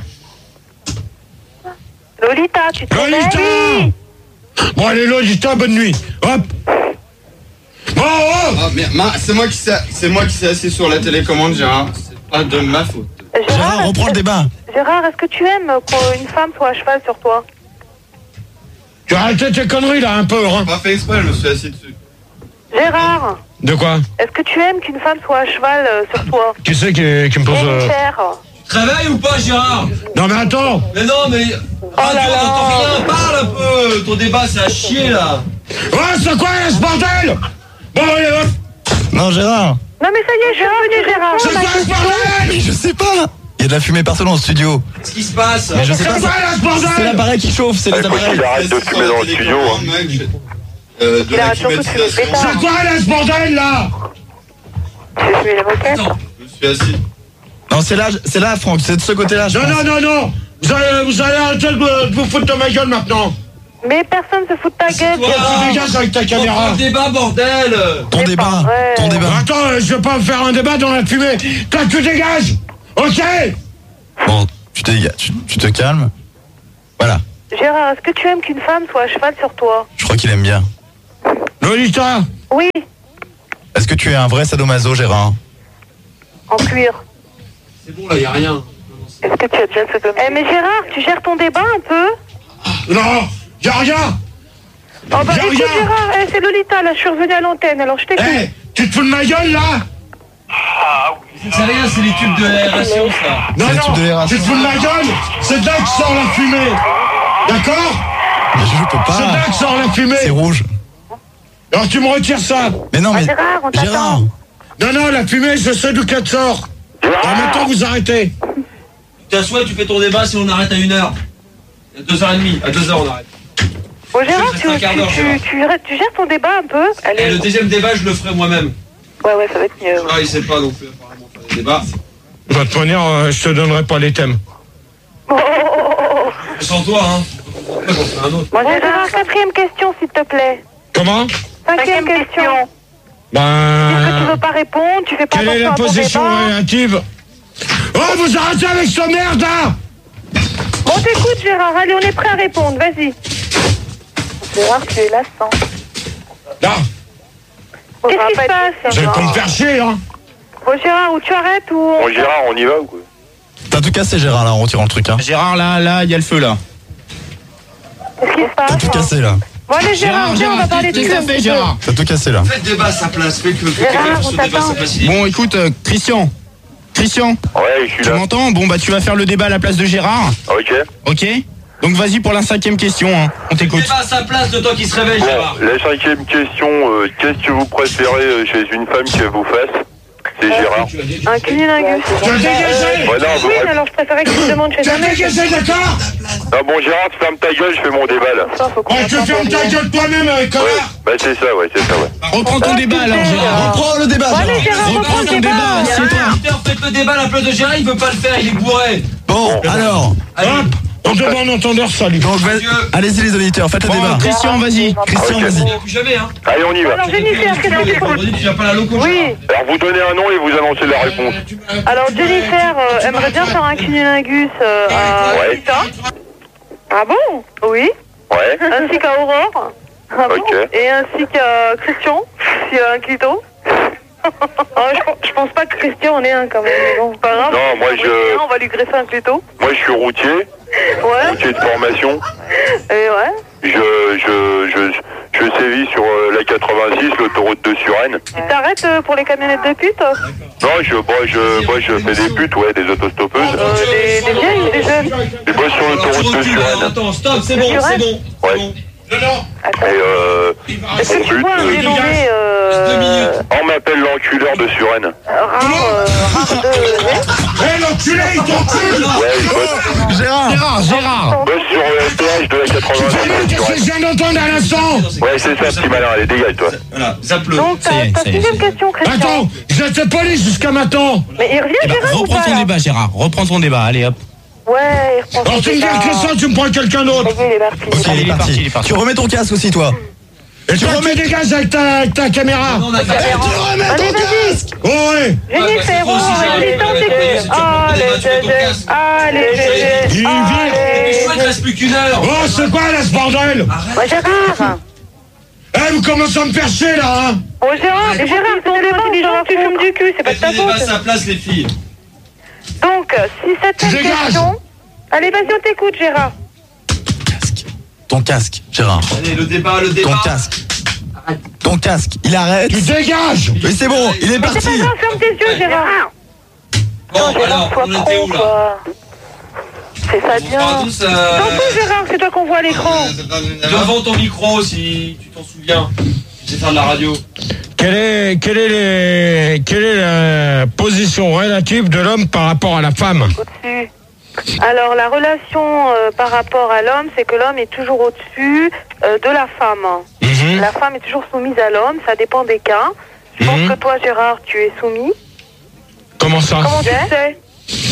Lolita, tu te Lolita! réveilles? Bon, allez, Lolita, bonne nuit. Hop! Oh! Ah, mais c'est moi qui s'est assis sur la télécommande, Gérard. C'est pas de ma faute. Gérard, reprends le débat. Gérard, est-ce que tu aimes qu'une femme soit à cheval sur toi? Tu as arrêté tes conneries, là, un peu, hein? Pas fait exprès, je me suis assis dessus. Gérard, De quoi? est-ce que tu aimes qu'une femme soit à cheval sur toi? Qui c'est qui me pose... Jennifer. Tu te réveilles ou pas, Gérard? Non, mais attends! Mais non, mais... Radio, on n'entend rien, parle un peu. Ton débat, c'est à chier, là. Ouais, c'est quoi, ce bordel? Bon, allez, hop! Non, Gérard. Non mais ça y est, je suis revenu, Gérard. C'est quoi ce bordel? Mais je sais pas. Il y a de la fumée partout dans le studio. Qu'est-ce qui se passe? Mais je sais pas. C'est quoi, là, ce bordel? C'est l'appareil qui chauffe. C'est les Écoute, appareils. il arrête de fumer dans le studio. Hein. De Il la arrête surtout de fumer des climatisation. pétards. C'est quoi, là, ce bordel, là? J'ai fumé la moquette. Attends. Je me suis assis. Non, c'est là, Franck. C'est de ce côté-là. je Non, pense. non, non, non! Vous allez arrêter de vous foutre de ma gueule, maintenant! Mais personne se fout de ta gueule. Tu dégages avec ta caméra. Ton débat, bordel. Ton débat. Attends, je vais pas faire un débat dans la fumée. Toi, tu dégages. Ok. Bon, tu te calmes. Voilà. Gérard, est-ce que tu aimes qu'une femme soit à cheval sur toi? Je crois qu'il aime bien. Lolita. Oui. Est-ce que tu es un vrai sadomaso, Gérard? En cuir. C'est bon, là, y a rien. Est-ce que tu as déjà sadomaso? Mais Gérard, tu gères ton débat un peu? Non, y'a rien. Oh bah écoute Gérard, c'est Lolita, là, je suis revenue à l'antenne, alors je t'écoute. Tu te fous de ma gueule, là? C'est rien, c'est les tubes de l'aération, ça. Non, tu te fous de ma gueule? C'est de là que sort la fumée. D'accord? Mais je peux pas. C'est de là que sort la fumée. C'est rouge. Alors tu me retires ça. Mais non, mais... Gérard, on t'attend. Non, la fumée, je sais d'où qu'elle sort. En même temps, vous arrêtez. Tu t'assois, tu fais ton débat, si on arrête à 1h. À 2h30, à 2h on arrête. Bon Gérard, tu gères ton débat un peu? Et le deuxième débat, je le ferai moi-même. Ouais, ça va être mieux. Ah, il sait pas non plus, apparemment, faire des débats. De toute manière, je te donnerai pas les thèmes. Sans toi, hein. J'en fais un autre. Bon Gérard, 4e question, s'il te plaît. Comment? 5e question. Est-ce que tu veux pas répondre? Tu fais pas quelle est la position relative? Oh, vous arrêtez avec ce merde, là! Bon, t'écoutes, Gérard. Allez, on est prêt à répondre. Vas-y. Gérard, tu es lassant. Là. Qu'est-ce qui se passe? Vous allez pas me faire chier, hein? Bon, Gérard, ou tu arrêtes ou... Bon, Gérard, on y va ou quoi? T'as tout cassé, Gérard, là, en retirant le truc, hein. Gérard, là, il y a le feu, là. Qu'est-ce qui se passe? T'as tout cassé, là. Bon, allez, Gérard, viens, on va parler de ça fait, Gérard. T'as tout cassé, là. Faites débat à sa place, fais que Gérard, on t'attend. Bon, écoute, Christian. Ouais, je suis là. Tu m'entends? Bon, bah, tu vas faire le débat à la place de Gérard. Ok. Donc, vas-y pour la 5e question, hein. On t'écoute. Débat à sa place de toi qui se réveille, Gérard. La 5e question, qu'est-ce que vous préférez chez une femme qu'elle vous fasse? C'est Gérard. Un cunilingus. Tu as dégagé? Ouais, non, Oui, alors je préférais que tu me demandes chez Tu un as mec. dégagé, d'accord? Ah bon, Gérard, tu fermes ta gueule, je fais mon débat là. Tu fermes ta gueule toi-même, connard! Bah, c'est ça, ouais. Reprends ton débat, alors, Gérard. Reprends le débat, Allez, Gérard, Reprends ton débat, assieds-toi. Faites le débat à la place de Gérard, il veut pas le faire, il est bourré. Bon, alors. Hop! On demande entendeur, salut. Donc, allez-y, les auditeurs, faites le débat. Christian, vas-y. Christian, vas-y. Plus jamais, hein. Allez, on y va. Alors, Jennifer, qu'est-ce que tu écoutes? Tu viens pas à la loco, Oui. Alors, vous donnez un nom et vous annoncez la réponse. Alors, Jennifer aimerait bien faire un cunilingus à Lolita. Ah bon? Oui. Ouais. Ainsi qu'à Aurore. Ah bon? Ok. Et ainsi qu'à Christian, s'il a un clito. Je pense pas que Christian en ait un quand même. Mais bon, pas grave. Non, moi, On va lui greffer un clito. Moi, je suis routier. Ouais. Routier de formation. Et ouais. Je sévis sur la 86, l'autoroute de Suresnes. Tu t'arrêtes pour les camionnettes de pute? Non, je fais des putes, ouais, des autostoppeuses. Des vieilles ou des jeunes? Je bosse sur l'autoroute de Suresnes. Attends, stop, c'est bon. Ouais. Est-ce que tu vois un dénommé On m'appelle l'enculeur de Suresnes. rare de... Hé, l'enculé, il t'encule! Ouais, je bosse Gérard. sur le péage de la 86 de Qu'est-ce que Suresnes. je viens d'entendre à l'instant? Ouais, c'est ça, petit malin, allez, dégage, toi. Voilà, zappe-le. Donc, ta 6e question, Christian. Attends, j'étais poli jusqu'à maintenant. Mais il revient, Gérard, ou Reprends pas, ton là? débat, Gérard. Reprends ton débat, allez, hop. Ouais, il reprend Alors son tu me dis débat. que ça, tu me prends quelqu'un d'autre. Ça y est, il est parti. Ok, il est parti. Tu remets ton casque aussi, toi. Et tu remets des gaz avec ta caméra. Non, on a qu'à Allez, vas-y. Oh ouais. Jennifer, allez, t'en t'écoute. Allez, Il vient. Il reste plus qu'1 heure. Oh, c'est quoi là ce bordel? Ouais, Gérard. Eh, vous commencez à me faire chier là, hein? Oh, Gérard, ton débat intelligent, tu fumes du cul, c'est pas de ta Faites le débat à faute. sa place, les filles. Donc, si cette Tu dégages. question... Allez, vas-y, on t'écoute, Gérard. Ton casque, Gérard. Allez, le débat. Ton casque. Il arrête. Tu dégages. Mais c'est bon, il est Mais c'est parti. pas grave, ferme tes yeux, Gérard. Bon, Non, Gérard, alors, sois on était où pro, là? quoi. C'est ça bien. Tous, T'en fous, Gérard, c'est toi qu'on voit à l'écran. devant ton micro, si tu t'en souviens. Tu sais faire de la radio. Quelle est la position relative de l'homme par rapport à la femme? Au-dessus. Alors, la relation par rapport à l'homme, c'est que l'homme est toujours au-dessus de la femme. La femme est toujours soumise à l'homme, ça dépend des cas. Je pense que toi, Gérard, tu es soumis. Comment ça? Comment tu le sais?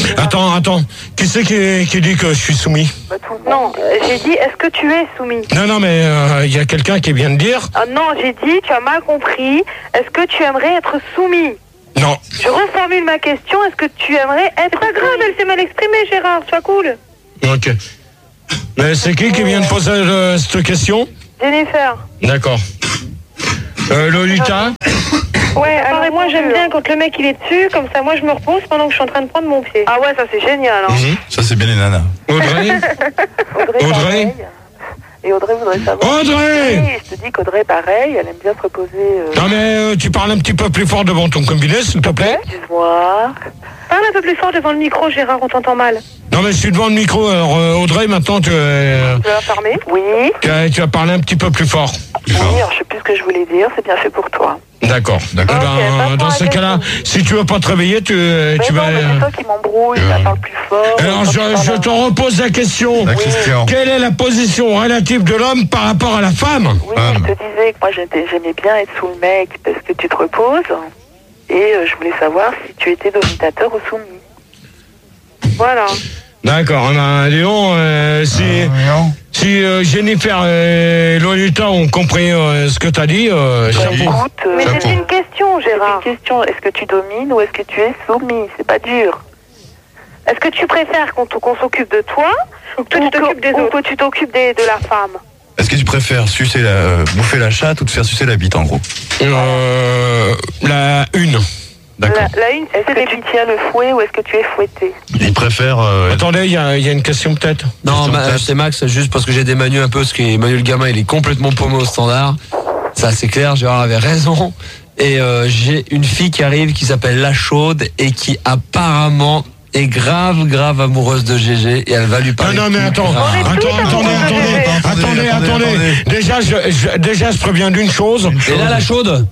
Attends. Qui c'est qui dit que je suis soumis? Non, j'ai dit, est-ce que tu es soumis? Non, mais il y a quelqu'un qui vient de dire. Non, j'ai dit, tu as mal compris. Est-ce que tu aimerais être soumis? Non. Je reformule ma question. Est-ce que tu aimerais être... C'est pas grave, elle s'est mal exprimée, Gérard. Sois cool. Ok. Mais c'est qui vient de poser cette question? Jennifer. D'accord. Lolita? Ouais, alors moi j'aime bien quand le mec il est dessus, comme ça moi je me repose pendant que je suis en train de prendre mon pied. Ah ouais, ça c'est génial. Hein. Ça c'est bien les nanas. Audrey? Et Audrey voudrait savoir. Audrey! Oui, je te dis qu'Audrey pareil, elle aime bien se reposer. Non mais tu parles un petit peu plus fort devant ton combiné, s'il te plaît. Excuse-moi. Parle un peu plus fort devant le micro, Gérard, on t'entend mal. Non mais je suis devant le micro, alors Audrey, maintenant tu... Tu vas fermer? Oui. Tu vas parler un petit peu plus fort. Oui, alors je sais plus ce que je voulais dire, c'est bien fait pour toi. D'accord. Dans ce cas-là, si tu veux pas te réveiller, tu vas... c'est toi qui m'embrouille, ça parle plus fort. Alors je te repose la question. Quelle est la position relative de l'homme par rapport à la femme? Oui, je te disais que moi j'aimais bien être sous le mec parce que tu te reposes. Et je voulais savoir si tu étais dominateur ou soumis. Voilà. D'accord, Léon, si Jennifer et Lolita ont compris ce que tu as dit, chapeau. Mais c'est une question, Gérard. C'est une question, est-ce que tu domines ou est-ce que tu es soumis? C'est pas dur. Est-ce que tu préfères qu'on s'occupe de toi ou que tu t'occupes des autres, ou que tu t'occupes de la femme? Est-ce que tu préfères bouffer la chatte ou te faire sucer la bite en gros? La une. D'accord. La une, est-ce que tu tiens le fouet ou est-ce que tu es fouetté? Il préfère... Attendez, il y a une question peut-être. Non, c'est Max, juste parce que j'ai démanué un peu, parce que Manu le gamin, il est complètement paumé au standard. Ça, c'est clair, Gérard avait raison. Et j'ai une fille qui arrive qui s'appelle La Chaude et qui apparemment est grave amoureuse de GG et elle va lui parler. Non mais attendez. Déjà je préviens d'une chose. Et là, La Chaude.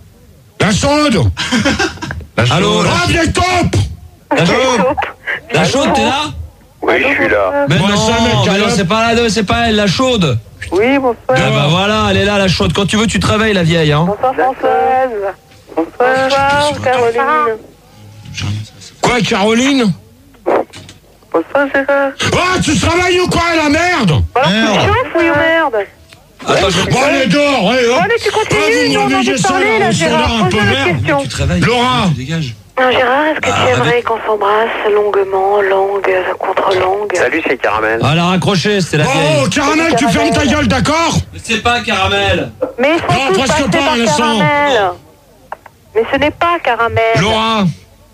Allô, viens top. La Chaude, t'es là? Oui, je suis là. Mais non, c'est pas elle, La Chaude. Oui, bonsoir. Ah bah voilà, elle est là, La Chaude. Quand tu veux, tu te réveilles, la vieille. Hein. Bonsoir, Françoise. Bonsoir, Caroline. Quoi, Caroline? Bonsoir, Gérard. Oh, tu travailles ou quoi, la merde? Alors, tu chauffes, oui ou merde? Attends, allez, dehors, allez, tu continues, on a envie de parler, là, Gérard. Pose la question. Tu te réveilles. Laura. Tu dégages. Non, Gérard, est-ce que tu aimerais qu'on s'embrasse longuement, langue contre langue? Salut, c'est Caramel. Ah, la raccroché, c'était la vieille. Oh, Caramel, tu fermes ta gueule, d'accord? Mais c'est pas Caramel. Mais il faut tous passer par Caramel. Mais ce n'est pas Caramel. Laura.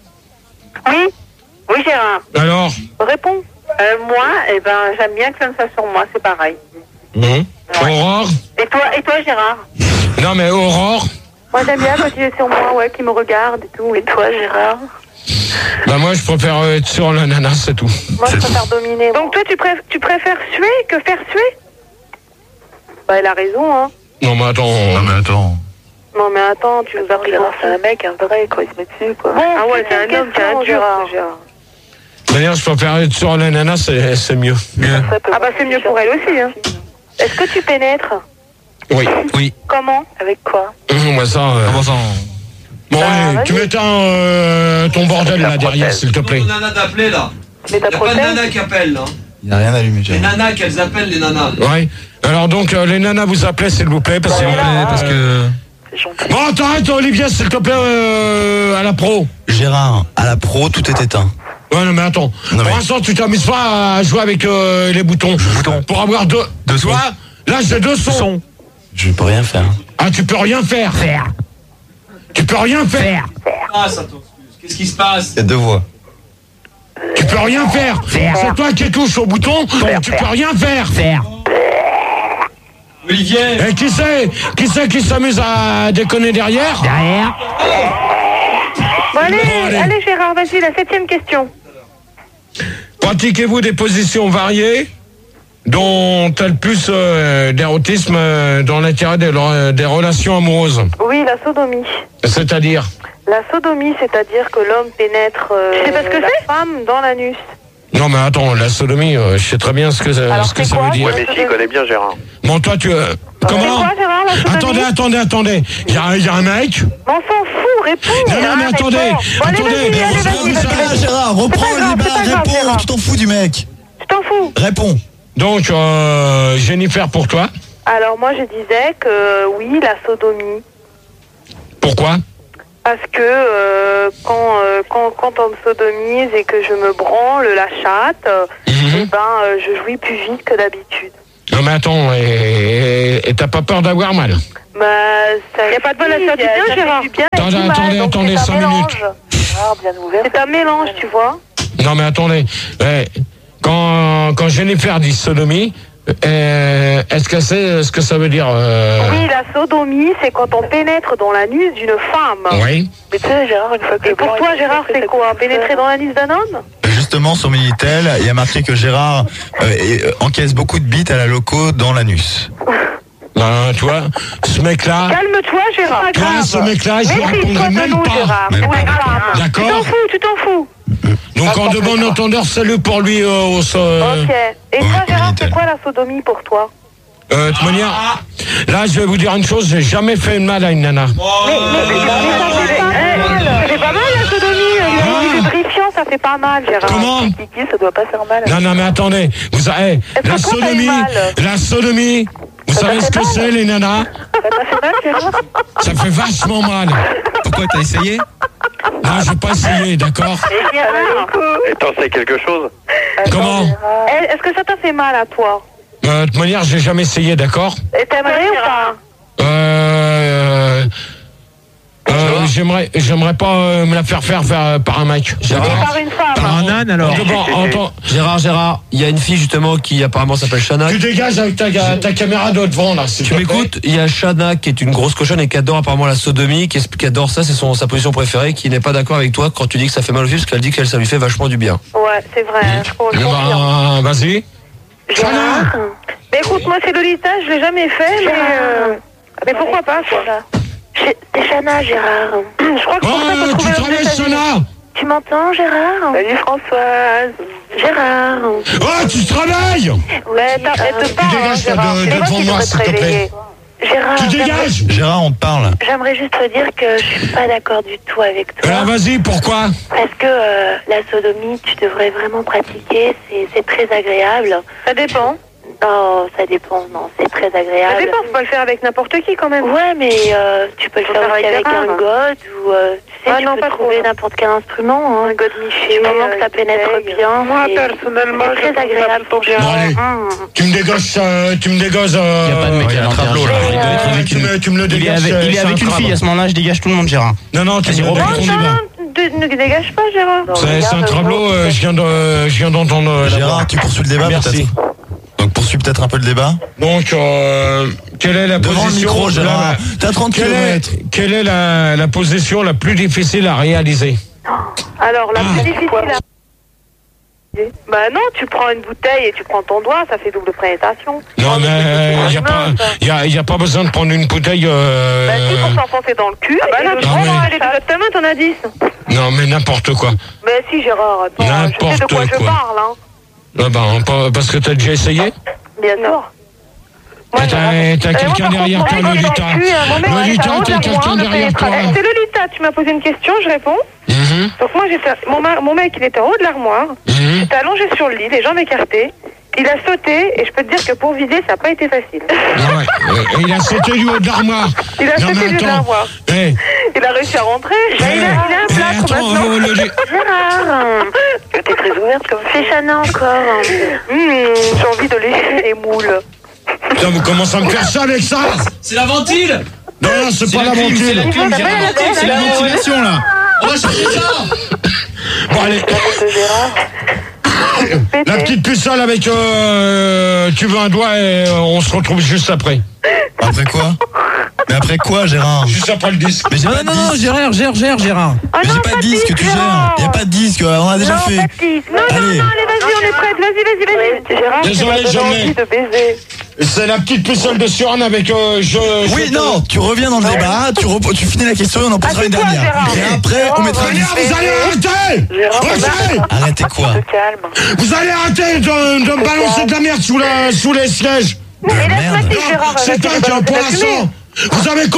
Oui, Gérard. Alors? Réponds. Moi, j'aime bien que ça me fasse sur moi, c'est pareil. Ouais. Aurore? Et toi, Gérard? Non, mais Aurore? Moi, j'aime bien quand il est sur moi, ouais, qu'il me regarde et tout. Et toi, Gérard? Bah, moi, je préfère être sur la nana, c'est tout. Moi, je préfère dominer. Donc, toi, tu préfères suer que faire suer? Bah, elle a raison, hein. Non, mais attends. Non, mais attends, tu nous as pris c'est un mec, un vrai, quoi, il se met dessus, quoi. Bon, ah ouais, c'est un homme, c'est un dur, Gérard. D'ailleurs, je préfère être sur la nana, c'est mieux. Ah bah, c'est mieux pour elle aussi, hein. Est-ce que tu pénètres? Oui. Comment? Avec quoi? Moi, ça... Comment ça? Bon, allez, tu m'éteins ton bordel, là, derrière, s'il te plaît. Il y a nana d'appeler, là. Il n'y a pas de nana qui appelle, là. Il n'y a rien allumé, les nanas, qu'elles appellent les nanas. Ouais. Alors, donc, les nanas vous appelez, s'il vous plaît, parce que... Bon, t'arrêtes, Olivier, s'il te plaît, à la pro. Gérard, à la pro, tout est éteint. Ouais, non, mais attends. Pour l'instant, tu t'amuses pas à jouer avec les boutons. Pour avoir deux sons. Là, j'ai deux sons. Je peux rien faire. Ah, tu peux rien faire. Tu peux rien faire. Ah, ça t'excuse. Qu'est-ce qui se passe? Il y a deux voix. Tu peux rien faire. C'est toi qui touches au bouton. Tu peux rien faire. Olivier. Et qui c'est qui s'amuse à déconner derrière? Bon, allez, Gérard, vas-y, la 7e question. Pratiquez-vous des positions variées dont elles plus d'érotisme dans l'intérêt des relations amoureuses? Oui, la sodomie. C'est-à-dire? La sodomie, c'est-à-dire que l'homme pénètre la femme dans l'anus. Non, mais attends, la sodomie, je sais très bien ce que ça veut dire. Ouais, mais s'il connaît bien, Gérard. Bon, toi, Comment? Attendez. Il y a un mec. On s'en fout, réponds. Non, mais attendez. Gérard, reprends le débat, réponds. Tu t'en fous du mec. Je t'en fous. Réponds. Donc, Jennifer, pour toi? Alors, moi, je disais que oui, la sodomie. Pourquoi? Parce que quand on me sodomise et que je me branle la chatte, je jouis plus vite que d'habitude. Non mais attends, et t'as pas peur d'avoir mal? Bah, ça... Y a pas de mal à faire du bien, Gérard. Attendez, 5 minutes. C'est un mélange, tu vois. Non mais attendez, quand Jennifer dit sodomie, est-ce que c'est ce que ça veut dire Oui, la sodomie, c'est quand on pénètre dans l'anus d'une femme. Oui. Mais tu sais, Gérard, une fois que... Et pour toi, Gérard, c'est quoi? Pénétrer dans l'anus d'un homme? Justement, sur Minitel, il y a marqué que Gérard encaisse beaucoup de bites à la loco dans l'anus. Ben, tu vois, ce mec-là... Calme-toi, Gérard. Toi, ce mec-là, je lui répondrai même pas. D'accord. Tu t'en fous. Donc, en de bon entendeur, salut pour lui au sol. Ok. Et toi, Gérard, c'est quoi la sodomie pour toi? De toute manière, là, je vais vous dire une chose, j'ai jamais fait mal à une nana. C'est pas mal la sodomie. C'est lubrifiant, ça fait pas mal, Gérard. Comment? Ça doit pas faire mal. Non, mais attendez. La sodomie, vous savez ce que c'est, les nanas? Ça t'a fait mal, Gérard? Ça fait vachement mal. Pourquoi t'as essayé? Non, j'ai pas essayé, d'accord? Et t'en sais quelque chose? Comment? Est-ce que ça t'a fait mal à toi? De toute manière, j'ai jamais essayé, d'accord? Et t'aimerais ou pas? J'aimerais pas me la faire par un mec. Par une femme. Par un âne alors? Gérard, il y a une fille justement qui apparemment s'appelle Shana. Tu dégages avec ta caméra de devant là. Tu m'écoutes? Il y a Shana qui est une grosse cochonne et qui adore apparemment la sodomie, qui adore ça, c'est sa position préférée, qui n'est pas d'accord avec toi quand tu dis que ça fait mal aux filles, parce qu'elle dit que ça lui fait vachement du bien. Ouais, c'est vrai. Je confirme. Vas-y. Shana. Mais écoute, moi c'est Lolita, je l'ai jamais fait, mais pourquoi pas quoi? C'est Shana, Gérard. Je crois que tu travailles, Shana? Tu m'entends, Gérard? Salut, Françoise. Gérard. Oh, tu travailles? Ouais, t'arrêtes pas, Gérard. devant moi, s'il te plaît. Gérard. Tu dégages? Gérard, on te parle. J'aimerais juste te dire que je suis pas d'accord du tout avec toi. Alors vas-y, pourquoi? Parce que la sodomie, tu devrais vraiment pratiquer, c'est très agréable. Ça dépend. Oh, ça dépend, non, c'est très agréable. Ça dépend, faut pas le faire avec n'importe qui quand même. Ouais, mais tu peux le faire aussi avec un god ou tu sais, tu peux trouver n'importe quel instrument, hein. Un god niché. Du moment que ça pénètre bien. Moi, personnellement, c'est très agréable pour bien. Bon, allez, tu me dégosses. Il n'y a pas de mec à tableau là. Tu me le dégages. Il est avec une fille à ce moment-là, je dégage tout le monde, Gérard. Non, tu me reprends ton débat. Ne dégage pas, Gérard. C'est un tableau, je viens d'entendre. Gérard, tu poursuis le débat peut-être? Donc poursuis peut-être un peu le débat. Donc, quelle est la devant position... le micro, Gérard. T'es à 30 km. Quelle est la position la plus difficile à réaliser? Alors, la plus difficile à... Bah non, tu prends une bouteille et tu prends ton doigt, ça fait double pénétration. Non, mais il n'y a pas besoin de prendre une bouteille... Bah si, pour s'enfoncer dans le cul. Ah bah là, tu prends les deux de ta main, t'en as 10. Non, mais n'importe quoi. Bah si, Gérard, attends, je sais de quoi je parle, hein. Parce que t'as déjà essayé? Bien sûr. T'as quelqu'un derrière toi, Lolita. Lolita, t'as quelqu'un derrière toi. C'est Lolita, tu m'as posé une question, je réponds. Donc moi, mon mec, il était en haut de l'armoire. J'étais allongé sur le lit, les jambes écartées. Il a sauté, et je peux te dire que pour vider, ça n'a pas été facile. Il a sauté du haut de l'armoire. Il a sauté du haut de l'armoire. Il a réussi à rentrer. Il a un plâtre maintenant. Gérard, t'es très ouverte comme ça. C'est Chana encore. J'ai envie de lécher les moules. Putain, vous commencez à me faire ça avec ça? C'est la ventile. Non, c'est pas la ventile. C'est la ventilation là. On va changer ça. Bon, allez. La petite pucelle avec tu veux un doigt et on se retrouve juste après. Après quoi? Mais après quoi, Gérard? Juste après le disque. Mais non, Gérard. Mais j'ai pas de disque, tu gères. Y a pas de disque, on a déjà fait. Non, allez, vas-y, on est prête. Vas-y. Gérard, désolé, je envie de baiser. C'est la petite pucelle de Suran avec Oui, non, tu reviens dans le débat, tu finis la question et on en posera une dernière. Et après, on mettra un disque. Vous allez arrêter! Arrêtez quoi? Vous allez arrêter de me balancer de la merde sous les sièges. Mais laisse-moi dire, Gérard. C'est toi qui as pour l'instant. Vous avez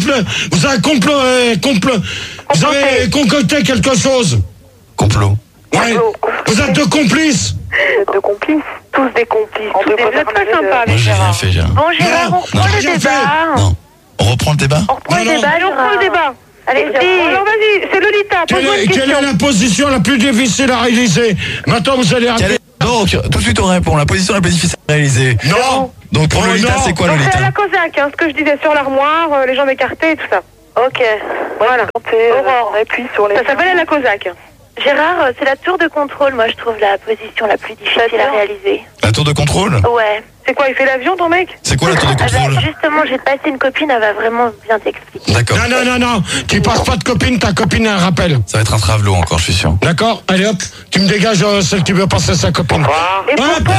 concocté quelque chose. Complot. Ouais. Vous êtes deux complices. Deux complices. Tous des complices. Vous êtes très sympas, Moi, j'ai rien fait, Gérard. Bon, Gérard, on reprend le débat. Non. On reprend le débat? On reprend le débat. Allez, alors vas-y, c'est Lolita, pose-moi une question. Quelle est la position la plus difficile à réaliser? Maintenant, vous allez... Donc, tout de suite, on répond. La position la plus difficile à réaliser. Non. Donc, pour Lolita, c'est quoi, Lolita? C'est à la Cosaque, ce que je disais, sur l'armoire, les jambes écartées et tout ça. Ok. Voilà. Aurore, appuie sur les... Ça s'appelle la Cosaque. Gérard, c'est la tour de contrôle, moi je trouve la position la plus difficile à réaliser. La tour de contrôle? Ouais. C'est quoi, il fait l'avion ton mec? C'est quoi la tour de contrôle? Justement, j'ai passé une copine, elle va vraiment bien t'expliquer. D'accord. Non, tu passes pas de copine, ta copine a un rappel. Ça va être un travelot encore, je suis sûr. D'accord, allez hop, tu me dégages celle qui veut passer sa copine. Et pourquoi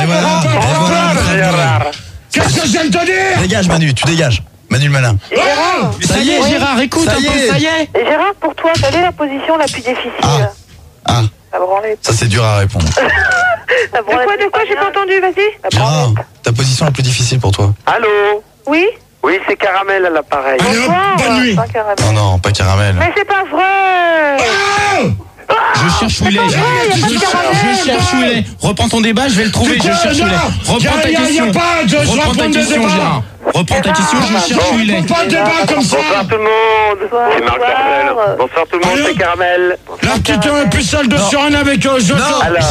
Qu'est-ce que je viens de te dire? Dégage Manu, tu dégages. Manu le malin. Ça y est, Gérard, écoute un peu, ça y est. Et Gérard, pour toi, quelle est la position la plus difficile? Ah, ça c'est dur à répondre. De quoi j'ai pas entendu, vas-y. Gérard, ta position la plus difficile pour toi? Allô? Oui? Oui, c'est Caramel à l'appareil. Bonne nuit. Non, pas Caramel. Mais c'est pas vrai. Je cherche où il est. Je cherche où il est. Reprends ton débat, je vais le trouver. Je cherche où il est. Reprends ta question. Reprends ta question, Gérard. Reprends ta question, je cherche où il est. Pas de débat comme ça. Bonsoir tout le monde. C'est Marc Marcel. Bonsoir tout le monde, c'est Caramel. La petite pucelle de Surin avec Jojo. Alors,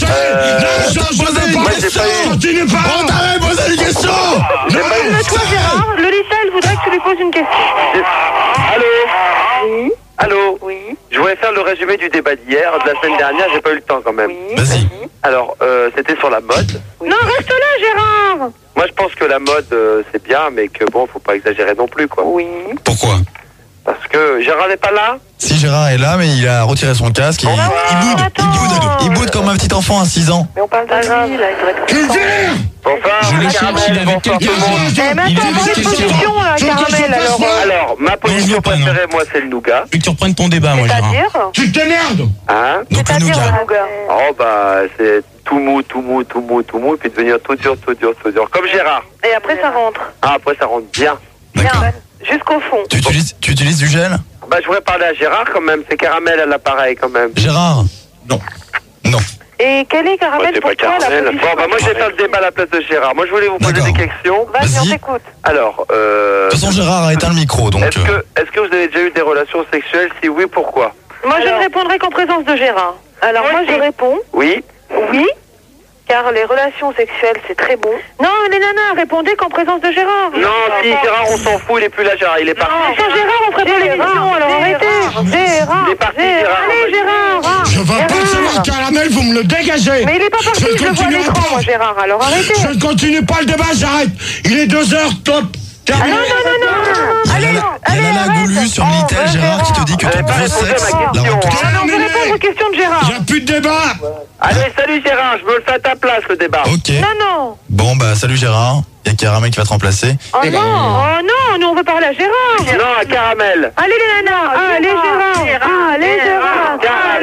continue pas. On t'avait posé une question. Toi, Gérard, Lolita, elle voudrait que tu lui poses une question. Allô? Oui. Allô? Oui. Je voulais faire le résumé du débat d'hier, de la semaine dernière, j'ai pas eu le temps quand même. Vas-y. Alors, c'était sur la mode. Non, reste là, Gérard. Moi, je pense que la mode, c'est bien, mais que bon, faut pas exagérer non plus, quoi. Oui. Pourquoi? Parce que Gérard n'est pas là? Si, Gérard est là, mais il a retiré son casque et il boude comme un petit enfant à 6 ans. Mais on parle d'un là, il devrait Je le cherche, il est avec quelqu'un. Il est avec quelqu'un. Alors, ma position préférée, moi, c'est le nougat. Je veux que tu reprennes ton débat, moi, Gérard. Tu t'énerves. Hein? Donc le nougat. Oh, bah, c'est tout mou, et puis devenir tout dur. Comme Gérard. Et après, ça rentre. Ah, après, ça rentre bien. D'accord. Jusqu'au fond. Tu utilises du gel? Bah, je voudrais parler à Gérard quand même. C'est Caramel à l'appareil quand même. Gérard? Non. Et quel est Caramel c'est pour pas toi Caramel. la Bon, bah, moi, je vais faire le débat à la place de Gérard. Moi, je voulais vous poser D'accord. des questions. Vas-y, on t'écoute. Alors, De toute façon, Gérard a éteint le micro, donc... Est-ce que vous avez déjà eu des relations sexuelles? Si oui, pourquoi? Moi, je ne répondrai qu'en présence de Gérard. Alors, moi, je réponds. Oui. Oui. Car les relations sexuelles, c'est très bon. Non, les nanas, répondez qu'en présence de Gérard. Non, si Gérard, on s'en fout, il est plus là, Gérard, il est parti. Sans Gérard, on ferait pas l'émission, alors arrêtez. Gérard, Il est parti, Gérard. Allez, Gérard. Je veux pas savoir Caramel, vous me le dégagez. Mais il est pas parti, je le vois à l'écran, moi, Gérard, alors arrêtez. Je ne continue pas le débat, j'arrête. Il est 2h, top. Terminé. Non. Il y a Lala Goulu sur Minitel, Gérard, qui te dit que ton gros sexe la rend toute... Alors, on va répondre aux questions de Gérard. Il n'y a plus de débat. Allez, salut Gérard, je me le fais à ta place, le débat. Ok. Non. Bon, bah, salut Gérard. Il y a Caramel qui va te remplacer. Oh non, nous on veut parler à Gérard. Non, à Caramel. Allez les nanas, allez Gérard. Allez Gérard.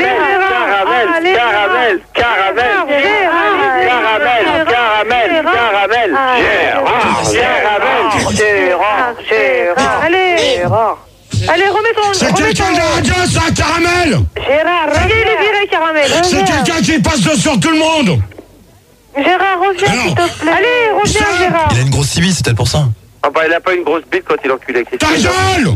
Allez, remets ton... C'est quelqu'un de la radio, ça, Caramel. Gérard, reviens, il est viré, Caramel. C'est quelqu'un qui passe sur tout le monde. Gérard, reviens, s'il te plaît. Allez, reviens, Gérard. Il a une grosse civile, c'est peut-être pour ça. Ah bah, il a pas une grosse bite quand il encule avec Ta gueule.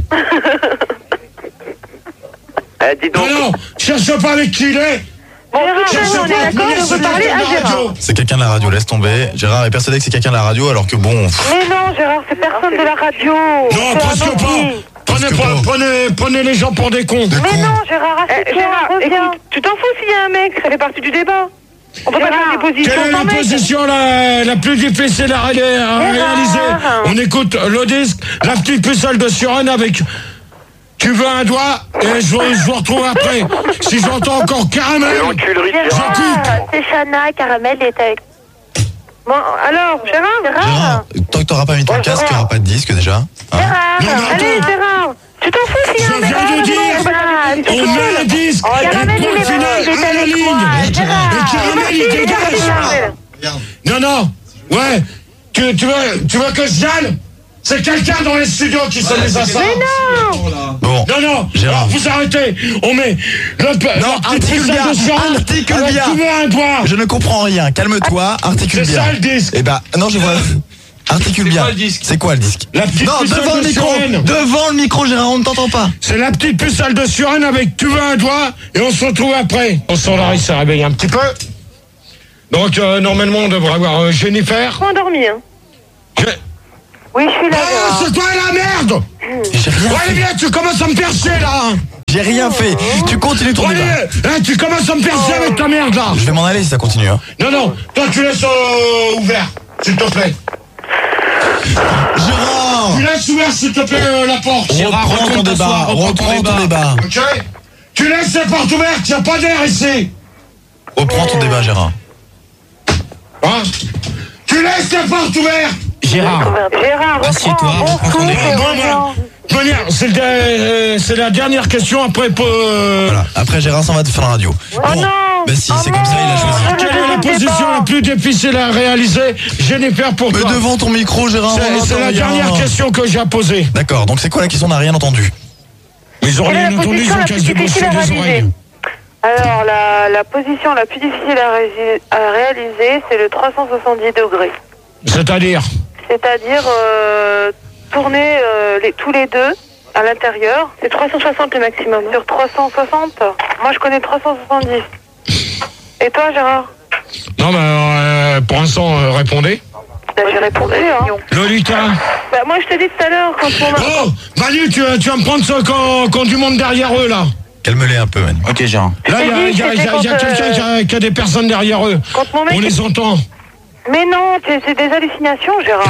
Dis donc. Non, cherche pas avec qui il est. Gérard, on est d'accord, on veut parler à Gérard. C'est quelqu'un de la radio, laisse tomber. Gérard est persuadé que c'est quelqu'un de la radio, alors que bon... Mais non, Gérard, c'est personne de la radio. Non, presque pas. Prenez les gens pour des cons. Mais non, Gérard, Gérard, écoute, tu t'en fous s'il y a un mec, ça fait partie du débat. On peut pas faire des positions. Quelle est la position la plus difficile à réaliser? On écoute le disque, la petite pucelle de Surin avec... Tu veux un doigt et je vous retrouve après. Si j'entends encore Caramel, c'est Chana, Caramel est avec... Bon, alors, Gérard, tant que t'auras pas mis ton casque, il n'y aura pas de disque déjà. Gérard, allez, Gérard. Tu t'en fous s'il y a un mec? Je viens de dire, on met un disque, et point final, à la ligne. Et Caramel, il dégage. Non, ouais. tu veux que je vienne? C'est quelqu'un dans les studios qui se les assaut. Mais non. Bon. Non, Gérard. alors vous arrêtez. On met articule bien. Articule bien. Tu veux un doigt. Je ne comprends rien. Calme-toi, articule bien. C'est ça le disque. Eh ben, non, je vois. Articule bien. C'est quoi le disque? La petite non, pucelle devant le de micro. Suren. Devant le micro, Gérard, on ne t'entend pas. C'est la petite pucelle de Suren avec tu veux un doigt et on se retrouve après. On s'en se réveille un petit peu. Donc normalement on devrait avoir Jennifer. Pas endormi, hein. Oui, je suis là. Ah, c'est toi la merde. J'ai rien allez, viens, tu commences à me percer là. J'ai rien fait. Tu continues ton débat. Allez, tu commences à me percer avec ta merde là. Je vais m'en aller si ça continue. Hein. Non, toi tu laisses ouvert, s'il te plaît. Gérard, tu laisses ouvert s'il te plaît la porte. Reprends ton débat. Reprends ton débat. Ok. Tu laisses la porte ouverte, y a pas d'air ici. Reprends ton débat, Gérard. Hein? Tu laisses la porte ouverte. Gérard, assieds-toi, reprends ton débat. C'est la dernière question après. Voilà. Après, Gérard s'en va te faire la radio. Oh non. Ben si, c'est comme ça, il a choisi. Quelle est la position la plus difficile à réaliser? Jennifer pour toi. Mais devant ton micro, Gérard. C'est la dernière question que j'ai à poser. D'accord, donc c'est quoi la question? On n'a rien entendu. Mais ils ont rien entendu, ils ont qu'à se déboucher les oreilles. Alors, la position la plus difficile à réaliser, c'est le 370 degrés. C'est-à-dire tourner tous les deux à l'intérieur. C'est 360 le maximum. Sur 360, moi je connais 370. Et toi, Gérard? Non, pour l'instant, répondez. J'ai répondu, hein. Lolita. Moi je te dis tout à l'heure, quand on a... Oh, Manu, tu vas me prendre ça quand du monde derrière eux, là. Calme-les un peu, Manu. Ok, Gérard. Là, il y a quelqu'un qui a des personnes derrière eux. On les entend. Mais non, c'est des hallucinations, Gérard.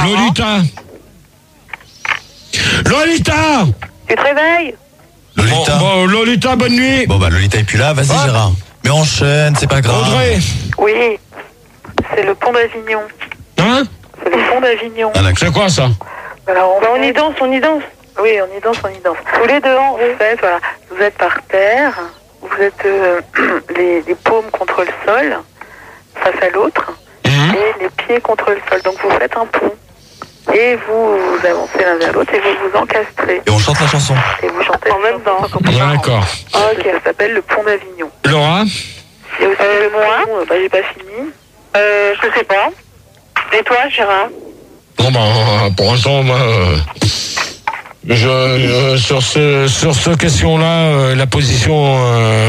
Lolita. Tu te réveilles? Lolita. Bon, Lolita, bonne nuit. Bon, Lolita est plus là. Vas-y, Gérard. Mais enchaîne, c'est pas grave. Audrey. Oui, c'est le pont d'Avignon. Hein? C'est le pont d'Avignon. C'est quoi ça? Alors, on y danse. Oui, on y danse. Tous les deux, en fait, voilà. Vous êtes par terre, vous êtes les paumes contre le sol, face à l'autre, et les pieds contre le sol. Donc vous faites un pont. Et vous avancez l'un vers l'autre et vous vous encastrez. Et on chante la chanson. Et vous chantez en même temps. D'accord. Ok, ça s'appelle le pont d'Avignon. Laura? Il y a aussi le pont, j'ai pas fini. Je sais pas. Et toi, Gérard? Bon, pour l'instant, moi, sur ce question-là, la position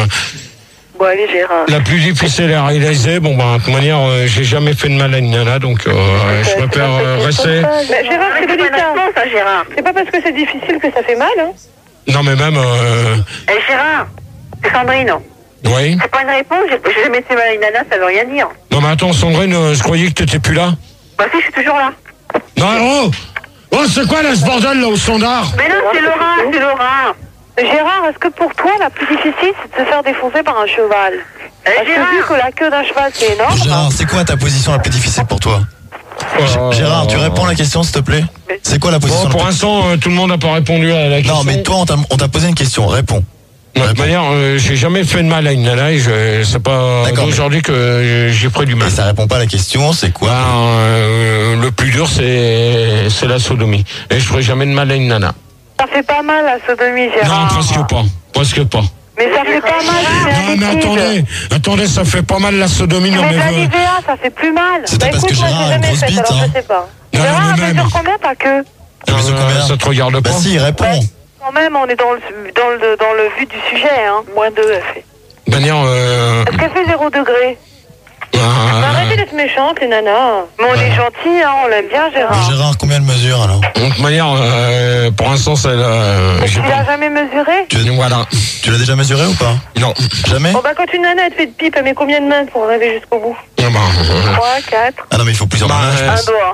bon, allez, Gérard. la plus difficile à réaliser, de toute manière, j'ai jamais fait de mal à une nana, donc je préfère rester. Mais Gérard, c'est délicat. Gérard. C'est pas parce que c'est difficile que ça fait mal, hein? Non, mais même... Gérard, c'est Sandrine. Oui. C'est pas une réponse, j'ai jamais fait mal à une nana, ça veut rien dire. Non, mais attends, Sandrine, je croyais que t'étais plus là. Bah si, je suis toujours là. Non, oh, c'est quoi là, ce bordel, là, au standard? Mais non, c'est Laura. Gérard, est-ce que pour toi, la plus difficile, c'est de se faire défoncer par un cheval? Parce que vu que la queue d'un cheval, c'est énorme... Gérard, c'est quoi ta position la plus difficile pour toi? Gérard, tu réponds à la question, s'il te plaît? C'est quoi la position pour l'instant, tout le monde n'a pas répondu à la question. Non, mais toi, on t'a posé une question, réponds. De toute manière, j'ai jamais fait de mal à une nana et c'est pas aujourd'hui que j'ai pris du mal. Et ça répond pas à la question, c'est quoi? Le plus dur, c'est la sodomie. Et je ferai jamais de mal à une nana. Ça fait pas mal la sodomie, Gérard. Non, presque pas. Mais ça fait pas mal. Non, mais attendez, ça fait pas mal la sodomie. Mais la NIVEA, ça fait plus mal. C'est parce que Gérard a une grosse bite, hein. Je sais pas. Gérard, elle mesure combien ta queue? Ça te regarde pas. Bah si, réponds. Quand même, on est dans le vu du sujet, hein. -2, elle fait. Est-ce qu'elle fait 0 degré? Arrêtez d'être méchante, les nanas. Mais on est gentils, hein, on l'aime bien, Gérard. Mais Gérard, combien elle mesure alors? De toute manière, pour l'instant, c'est tu l'as jamais mesuré? Voilà. Tu l'as déjà mesuré ou pas? Non. Jamais? Bon, quand une nana elle te fait de pipe, elle met combien de mains pour arriver jusqu'au bout? 3, 4. Ah non, mais il faut plusieurs mains. Un doigt.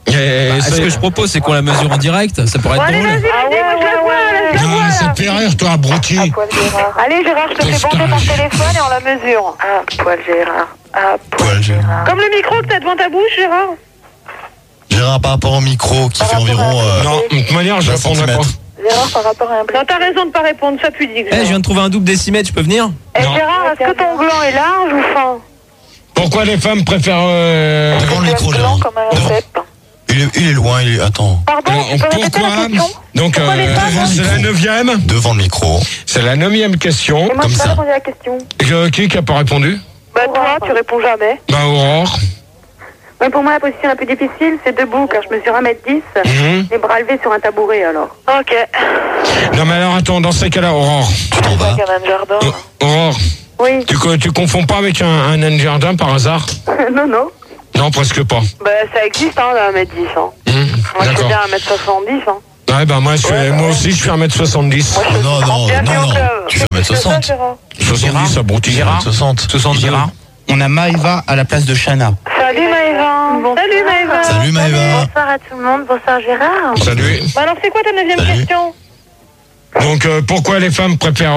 Ce que je propose, c'est qu'on la mesure en direct. Ça pourrait être drôle. Allez, vas-y, Non, ça te fait rire, toi, abruti. Allez, Gérard, je te fais bander par téléphone et on la mesure. À poil, Gérard. À poil, Gérard. Comme le micro que t'as devant ta bouche, Gérard. Gérard, par rapport au micro qui fait environ... Non, de toute manière, je répondrai pas. Gérard, par rapport à un... Non, t'as raison de pas répondre, ça pudique. Je viens de trouver un double décimètre, je peux venir? Gérard, est-ce que ton gland est large ou fin? Pourquoi les femmes préfèrent... Devant le micro, Gérard. Comme un cèpe. il est loin, attends. Pardon, Alors, tu peux répéter la question? Donc, c'est la 9e. Devant le micro. C'est la 9e question. Et moi, je n'ai pas répondu à la question. Qui n'a pas répondu? Bah, toi, tu réponds jamais. Bah, Aurore. Ouais, pour moi, la position la plus difficile, c'est debout, car je mesure 1m10, les bras levés sur un tabouret, alors. Ok. Non, mais alors, attends, dans ces cas-là, Aurore. Tu t'en vas. Aurore. Oui. Tu confonds pas avec un nain de jardin par hasard? Non, non. Non, presque pas. Bah, ça existe, hein, le 1m10, hein. Moi, je suis bien 1m70, hein. Ouais, bah, moi aussi, je suis 1m70. Non. Tu fais 1m60. 70, abruti. Gérard. 60. Gérard. On a Maëva à la place de Chana. Salut Maëva. Salut Maëva. Salut Maëva. Bonsoir à tout le monde, bonsoir Gérard. Salut. Bah alors c'est quoi ta 9e question? Donc, pourquoi les femmes préfèrent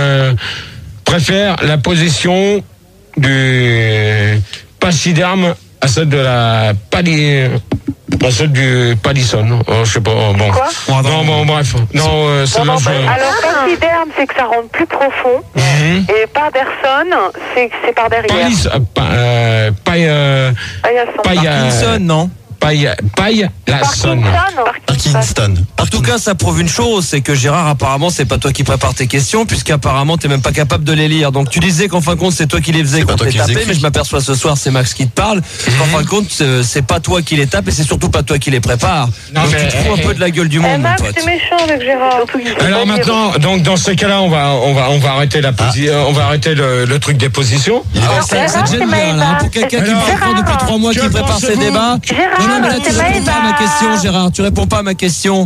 la position du pachyderme à celle de la celle du palisson? Je sais pas, bon. Quoi? Non, bref. Non, celle-là, alors, pachyderme, c'est que ça rentre plus profond. Et Parderson, c'est que c'est par derrière. Parkinson, non? Parkinson. En tout cas, ça prouve une chose, c'est que Gérard, apparemment, c'est pas toi qui prépare tes questions, puisqu'apparemment, t'es même pas capable de les lire. Donc, tu disais qu'en fin de compte, c'est toi qui les faisais quand t'es tapé, mais je m'aperçois ce soir, c'est Max qui te parle. En fin de compte, c'est pas toi qui les tape et c'est surtout pas toi qui les prépare. Non, donc, mais tu te fous un peu de la gueule du monde, Max, mon pote. c'est méchant avec Gérard. Alors maintenant, donc dans ces cas-là, on va arrêter on va arrêter le truc des positions. Ça te gêne bien, là, pour quelqu'un qui me prépare depuis 3 mois, qui prépare ses débats. Non, mais là, tu réponds pas à ma question, Gérard. Tu réponds pas à ma question.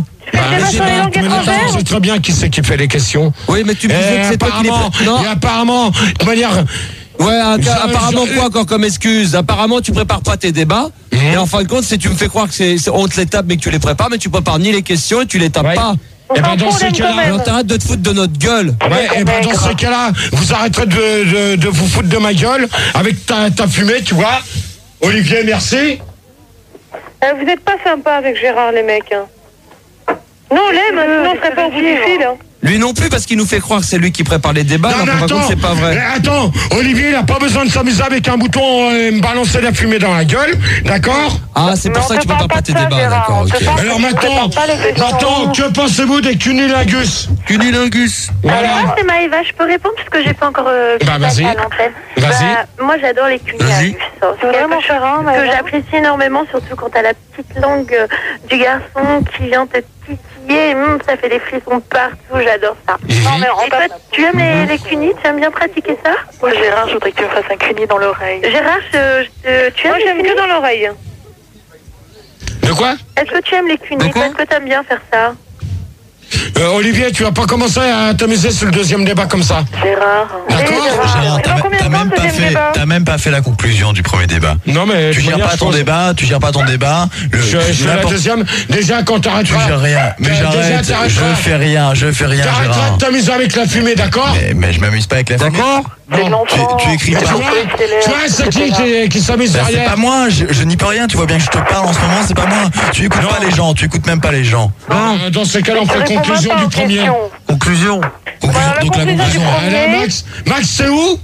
C'est très bien qui c'est qui fait les questions. Oui, mais tu me disais que c'est toi qui les prépare. Non. Et apparemment, de manière... Ouais, apparemment quoi encore comme excuse? Apparemment tu prépares pas tes débats et en fin de compte c'est tu me fais croire que on te les tape mais que tu les prépares mais tu prépares ni les questions et tu les tapes pas. Et ben dans ces cas-là, alors t'arrêtes de te foutre de notre gueule. Ouais, et ben dans ces cas-là, vous arrêterez de vous foutre de ma gueule avec ta fumée, tu vois. Olivier, merci. Vous n'êtes pas sympa avec Gérard, les mecs. Hein. Non, on l'aime, sinon on serait pas au bout du fil. Hein. Lui non plus parce qu'il nous fait croire que c'est lui qui prépare les débats. Non, alors attends, c'est pas vrai. Attends, Olivier, il a pas besoin de s'amuser avec un bouton et me balancer la fumée dans la gueule, d'accord? Ah, c'est pour ça que tu prépares pas tes débats, d'accord, ok. Alors maintenant, que pensez-vous des cunilingus? Cunilingus. Voilà. Moi, c'est Maëva, je peux répondre parce que j'ai pas encore vas-y. à l'antenne. Vas-y. Moi, j'adore les cunilingus. C'est vraiment chose que j'apprécie énormément, surtout quand t'as la petite langue du garçon qui vient te titiller. Ça fait des frissons partout, j'adore ça. Non, mais et toi, tu aimes les cunis? Tu aimes bien pratiquer ça? Moi, Gérard, je voudrais que tu me fasses un cuni dans l'oreille. Gérard, tu aimes les cunis? Que dans l'oreille. De quoi? Est-ce que tu aimes les cunis? Est-ce que tu aimes bien faire ça? Olivier, tu vas pas commencer à t'amuser sur le deuxième débat comme ça. Gérard. D'accord. Gérard, t'as même pas fait la conclusion du premier débat. Non mais tu gères pas ton débat, tu gères pas ton débat. Je fais la deuxième. Déjà quand t'arrêteras. Tu gères rien. Mais j'arrête. Je fais rien, Gérard. T'arrêteras de t'amuser avec la fumée, d'accord? Mais je m'amuse pas avec la fumée. D'accord. Tu écris pas. Tu vois, c'est qui s'amuse derrière. C'est pas moi, je n'y peux rien. Tu vois bien que je te parle en ce moment, c'est pas moi. Tu écoutes pas les gens, tu écoutes même pas les gens. Non, dans ces cas-là, on fait conclusion du premier. Conclusion. Donc la conclusion. Max, c'est où?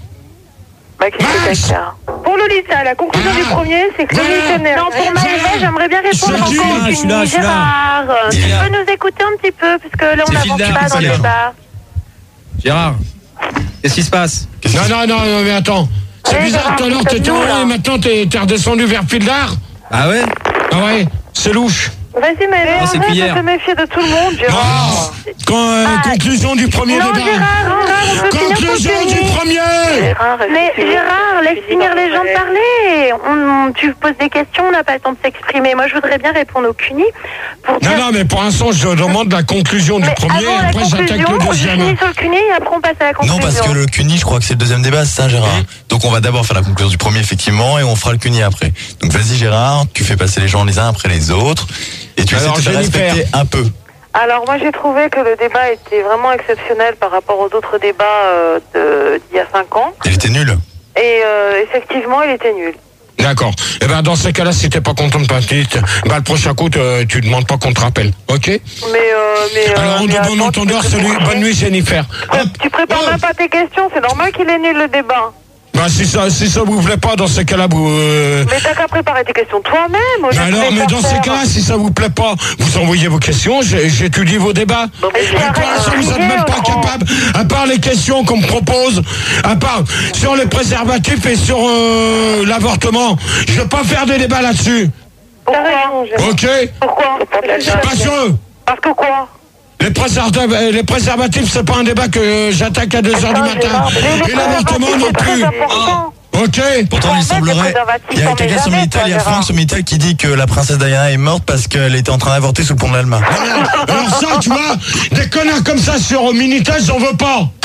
Max. Pour Lolita, la conclusion du premier, c'est que non, pour Maëva, j'aimerais bien répondre encore au cuni. Gérard, tu peux nous écouter un petit peu, parce que là, on n'avance pas dans le débat. Gérard, qu'est-ce qui se passe? Non, mais attends. C'est bizarre, tout à l'heure, t'étais en haut et maintenant t'es redescendu vers Pildar. Ah ouais? Ah ouais, c'est louche. Vas-y, Maëva, arrête de te méfier de tout le monde, Gérard. Conclusion du premier débat. Gérard, conclusion du premier. Mais Gérard, laisse finir les gens de parler. Tu poses des questions, on n'a pas le temps de s'exprimer. Moi, je voudrais bien répondre au CUNY. Non, mais pour l'instant, je demande la conclusion du premier et après j'attaque le deuxième. Je finis sur le CUNY et après on passe à la conclusion. Non, parce que le CUNY, je crois que c'est le deuxième débat, c'est ça, Gérard? Donc on va d'abord faire la conclusion du premier, effectivement, et on fera le CUNY après. Donc vas-y, Gérard, tu fais passer les gens les uns après les autres. Et tu essaies de te respecter un peu. Alors moi j'ai trouvé que le débat était vraiment exceptionnel par rapport aux autres débats d'il y a 5 ans. Il était nul. Et effectivement il était nul. D'accord. Et ben dans ces cas-là, si t'es pas content de partir, le prochain coup, tu demandes pas qu'on te rappelle, ok? Alors on de bon entendeur, salut, bonne nuit Jennifer. Tu prépares même pas tes questions, c'est normal qu'il est nul le débat. Bah si ça vous plaît pas, dans ces cas-là, vous... Mais t'as qu'à préparer tes questions toi-même. Alors, mais dans ces cas-là, si ça vous plaît pas, vous envoyez vos questions, j'étudie vos débats. Bon, mais pour l'instant, vous n'êtes même pas capable, à part les questions qu'on me propose, à part sur les préservatifs et sur l'avortement, je vais pas faire des débats là-dessus. Pourquoi? Ok. Pourquoi? Pas sûr. Parce que quoi? Les préservatifs, c'est pas un débat que j'attaque à 2h du matin. Et l'avortement non plus. Ok. Pourtant, il semblerait. Il y a quelqu'un sur Minitel, il y a Franck sur Minitel qui dit que la princesse Diana est morte parce qu'elle était en train d'avorter sous le pont de l'Alma. Alors ça, tu vois, des connards comme ça sur Minitel, j'en veux pas.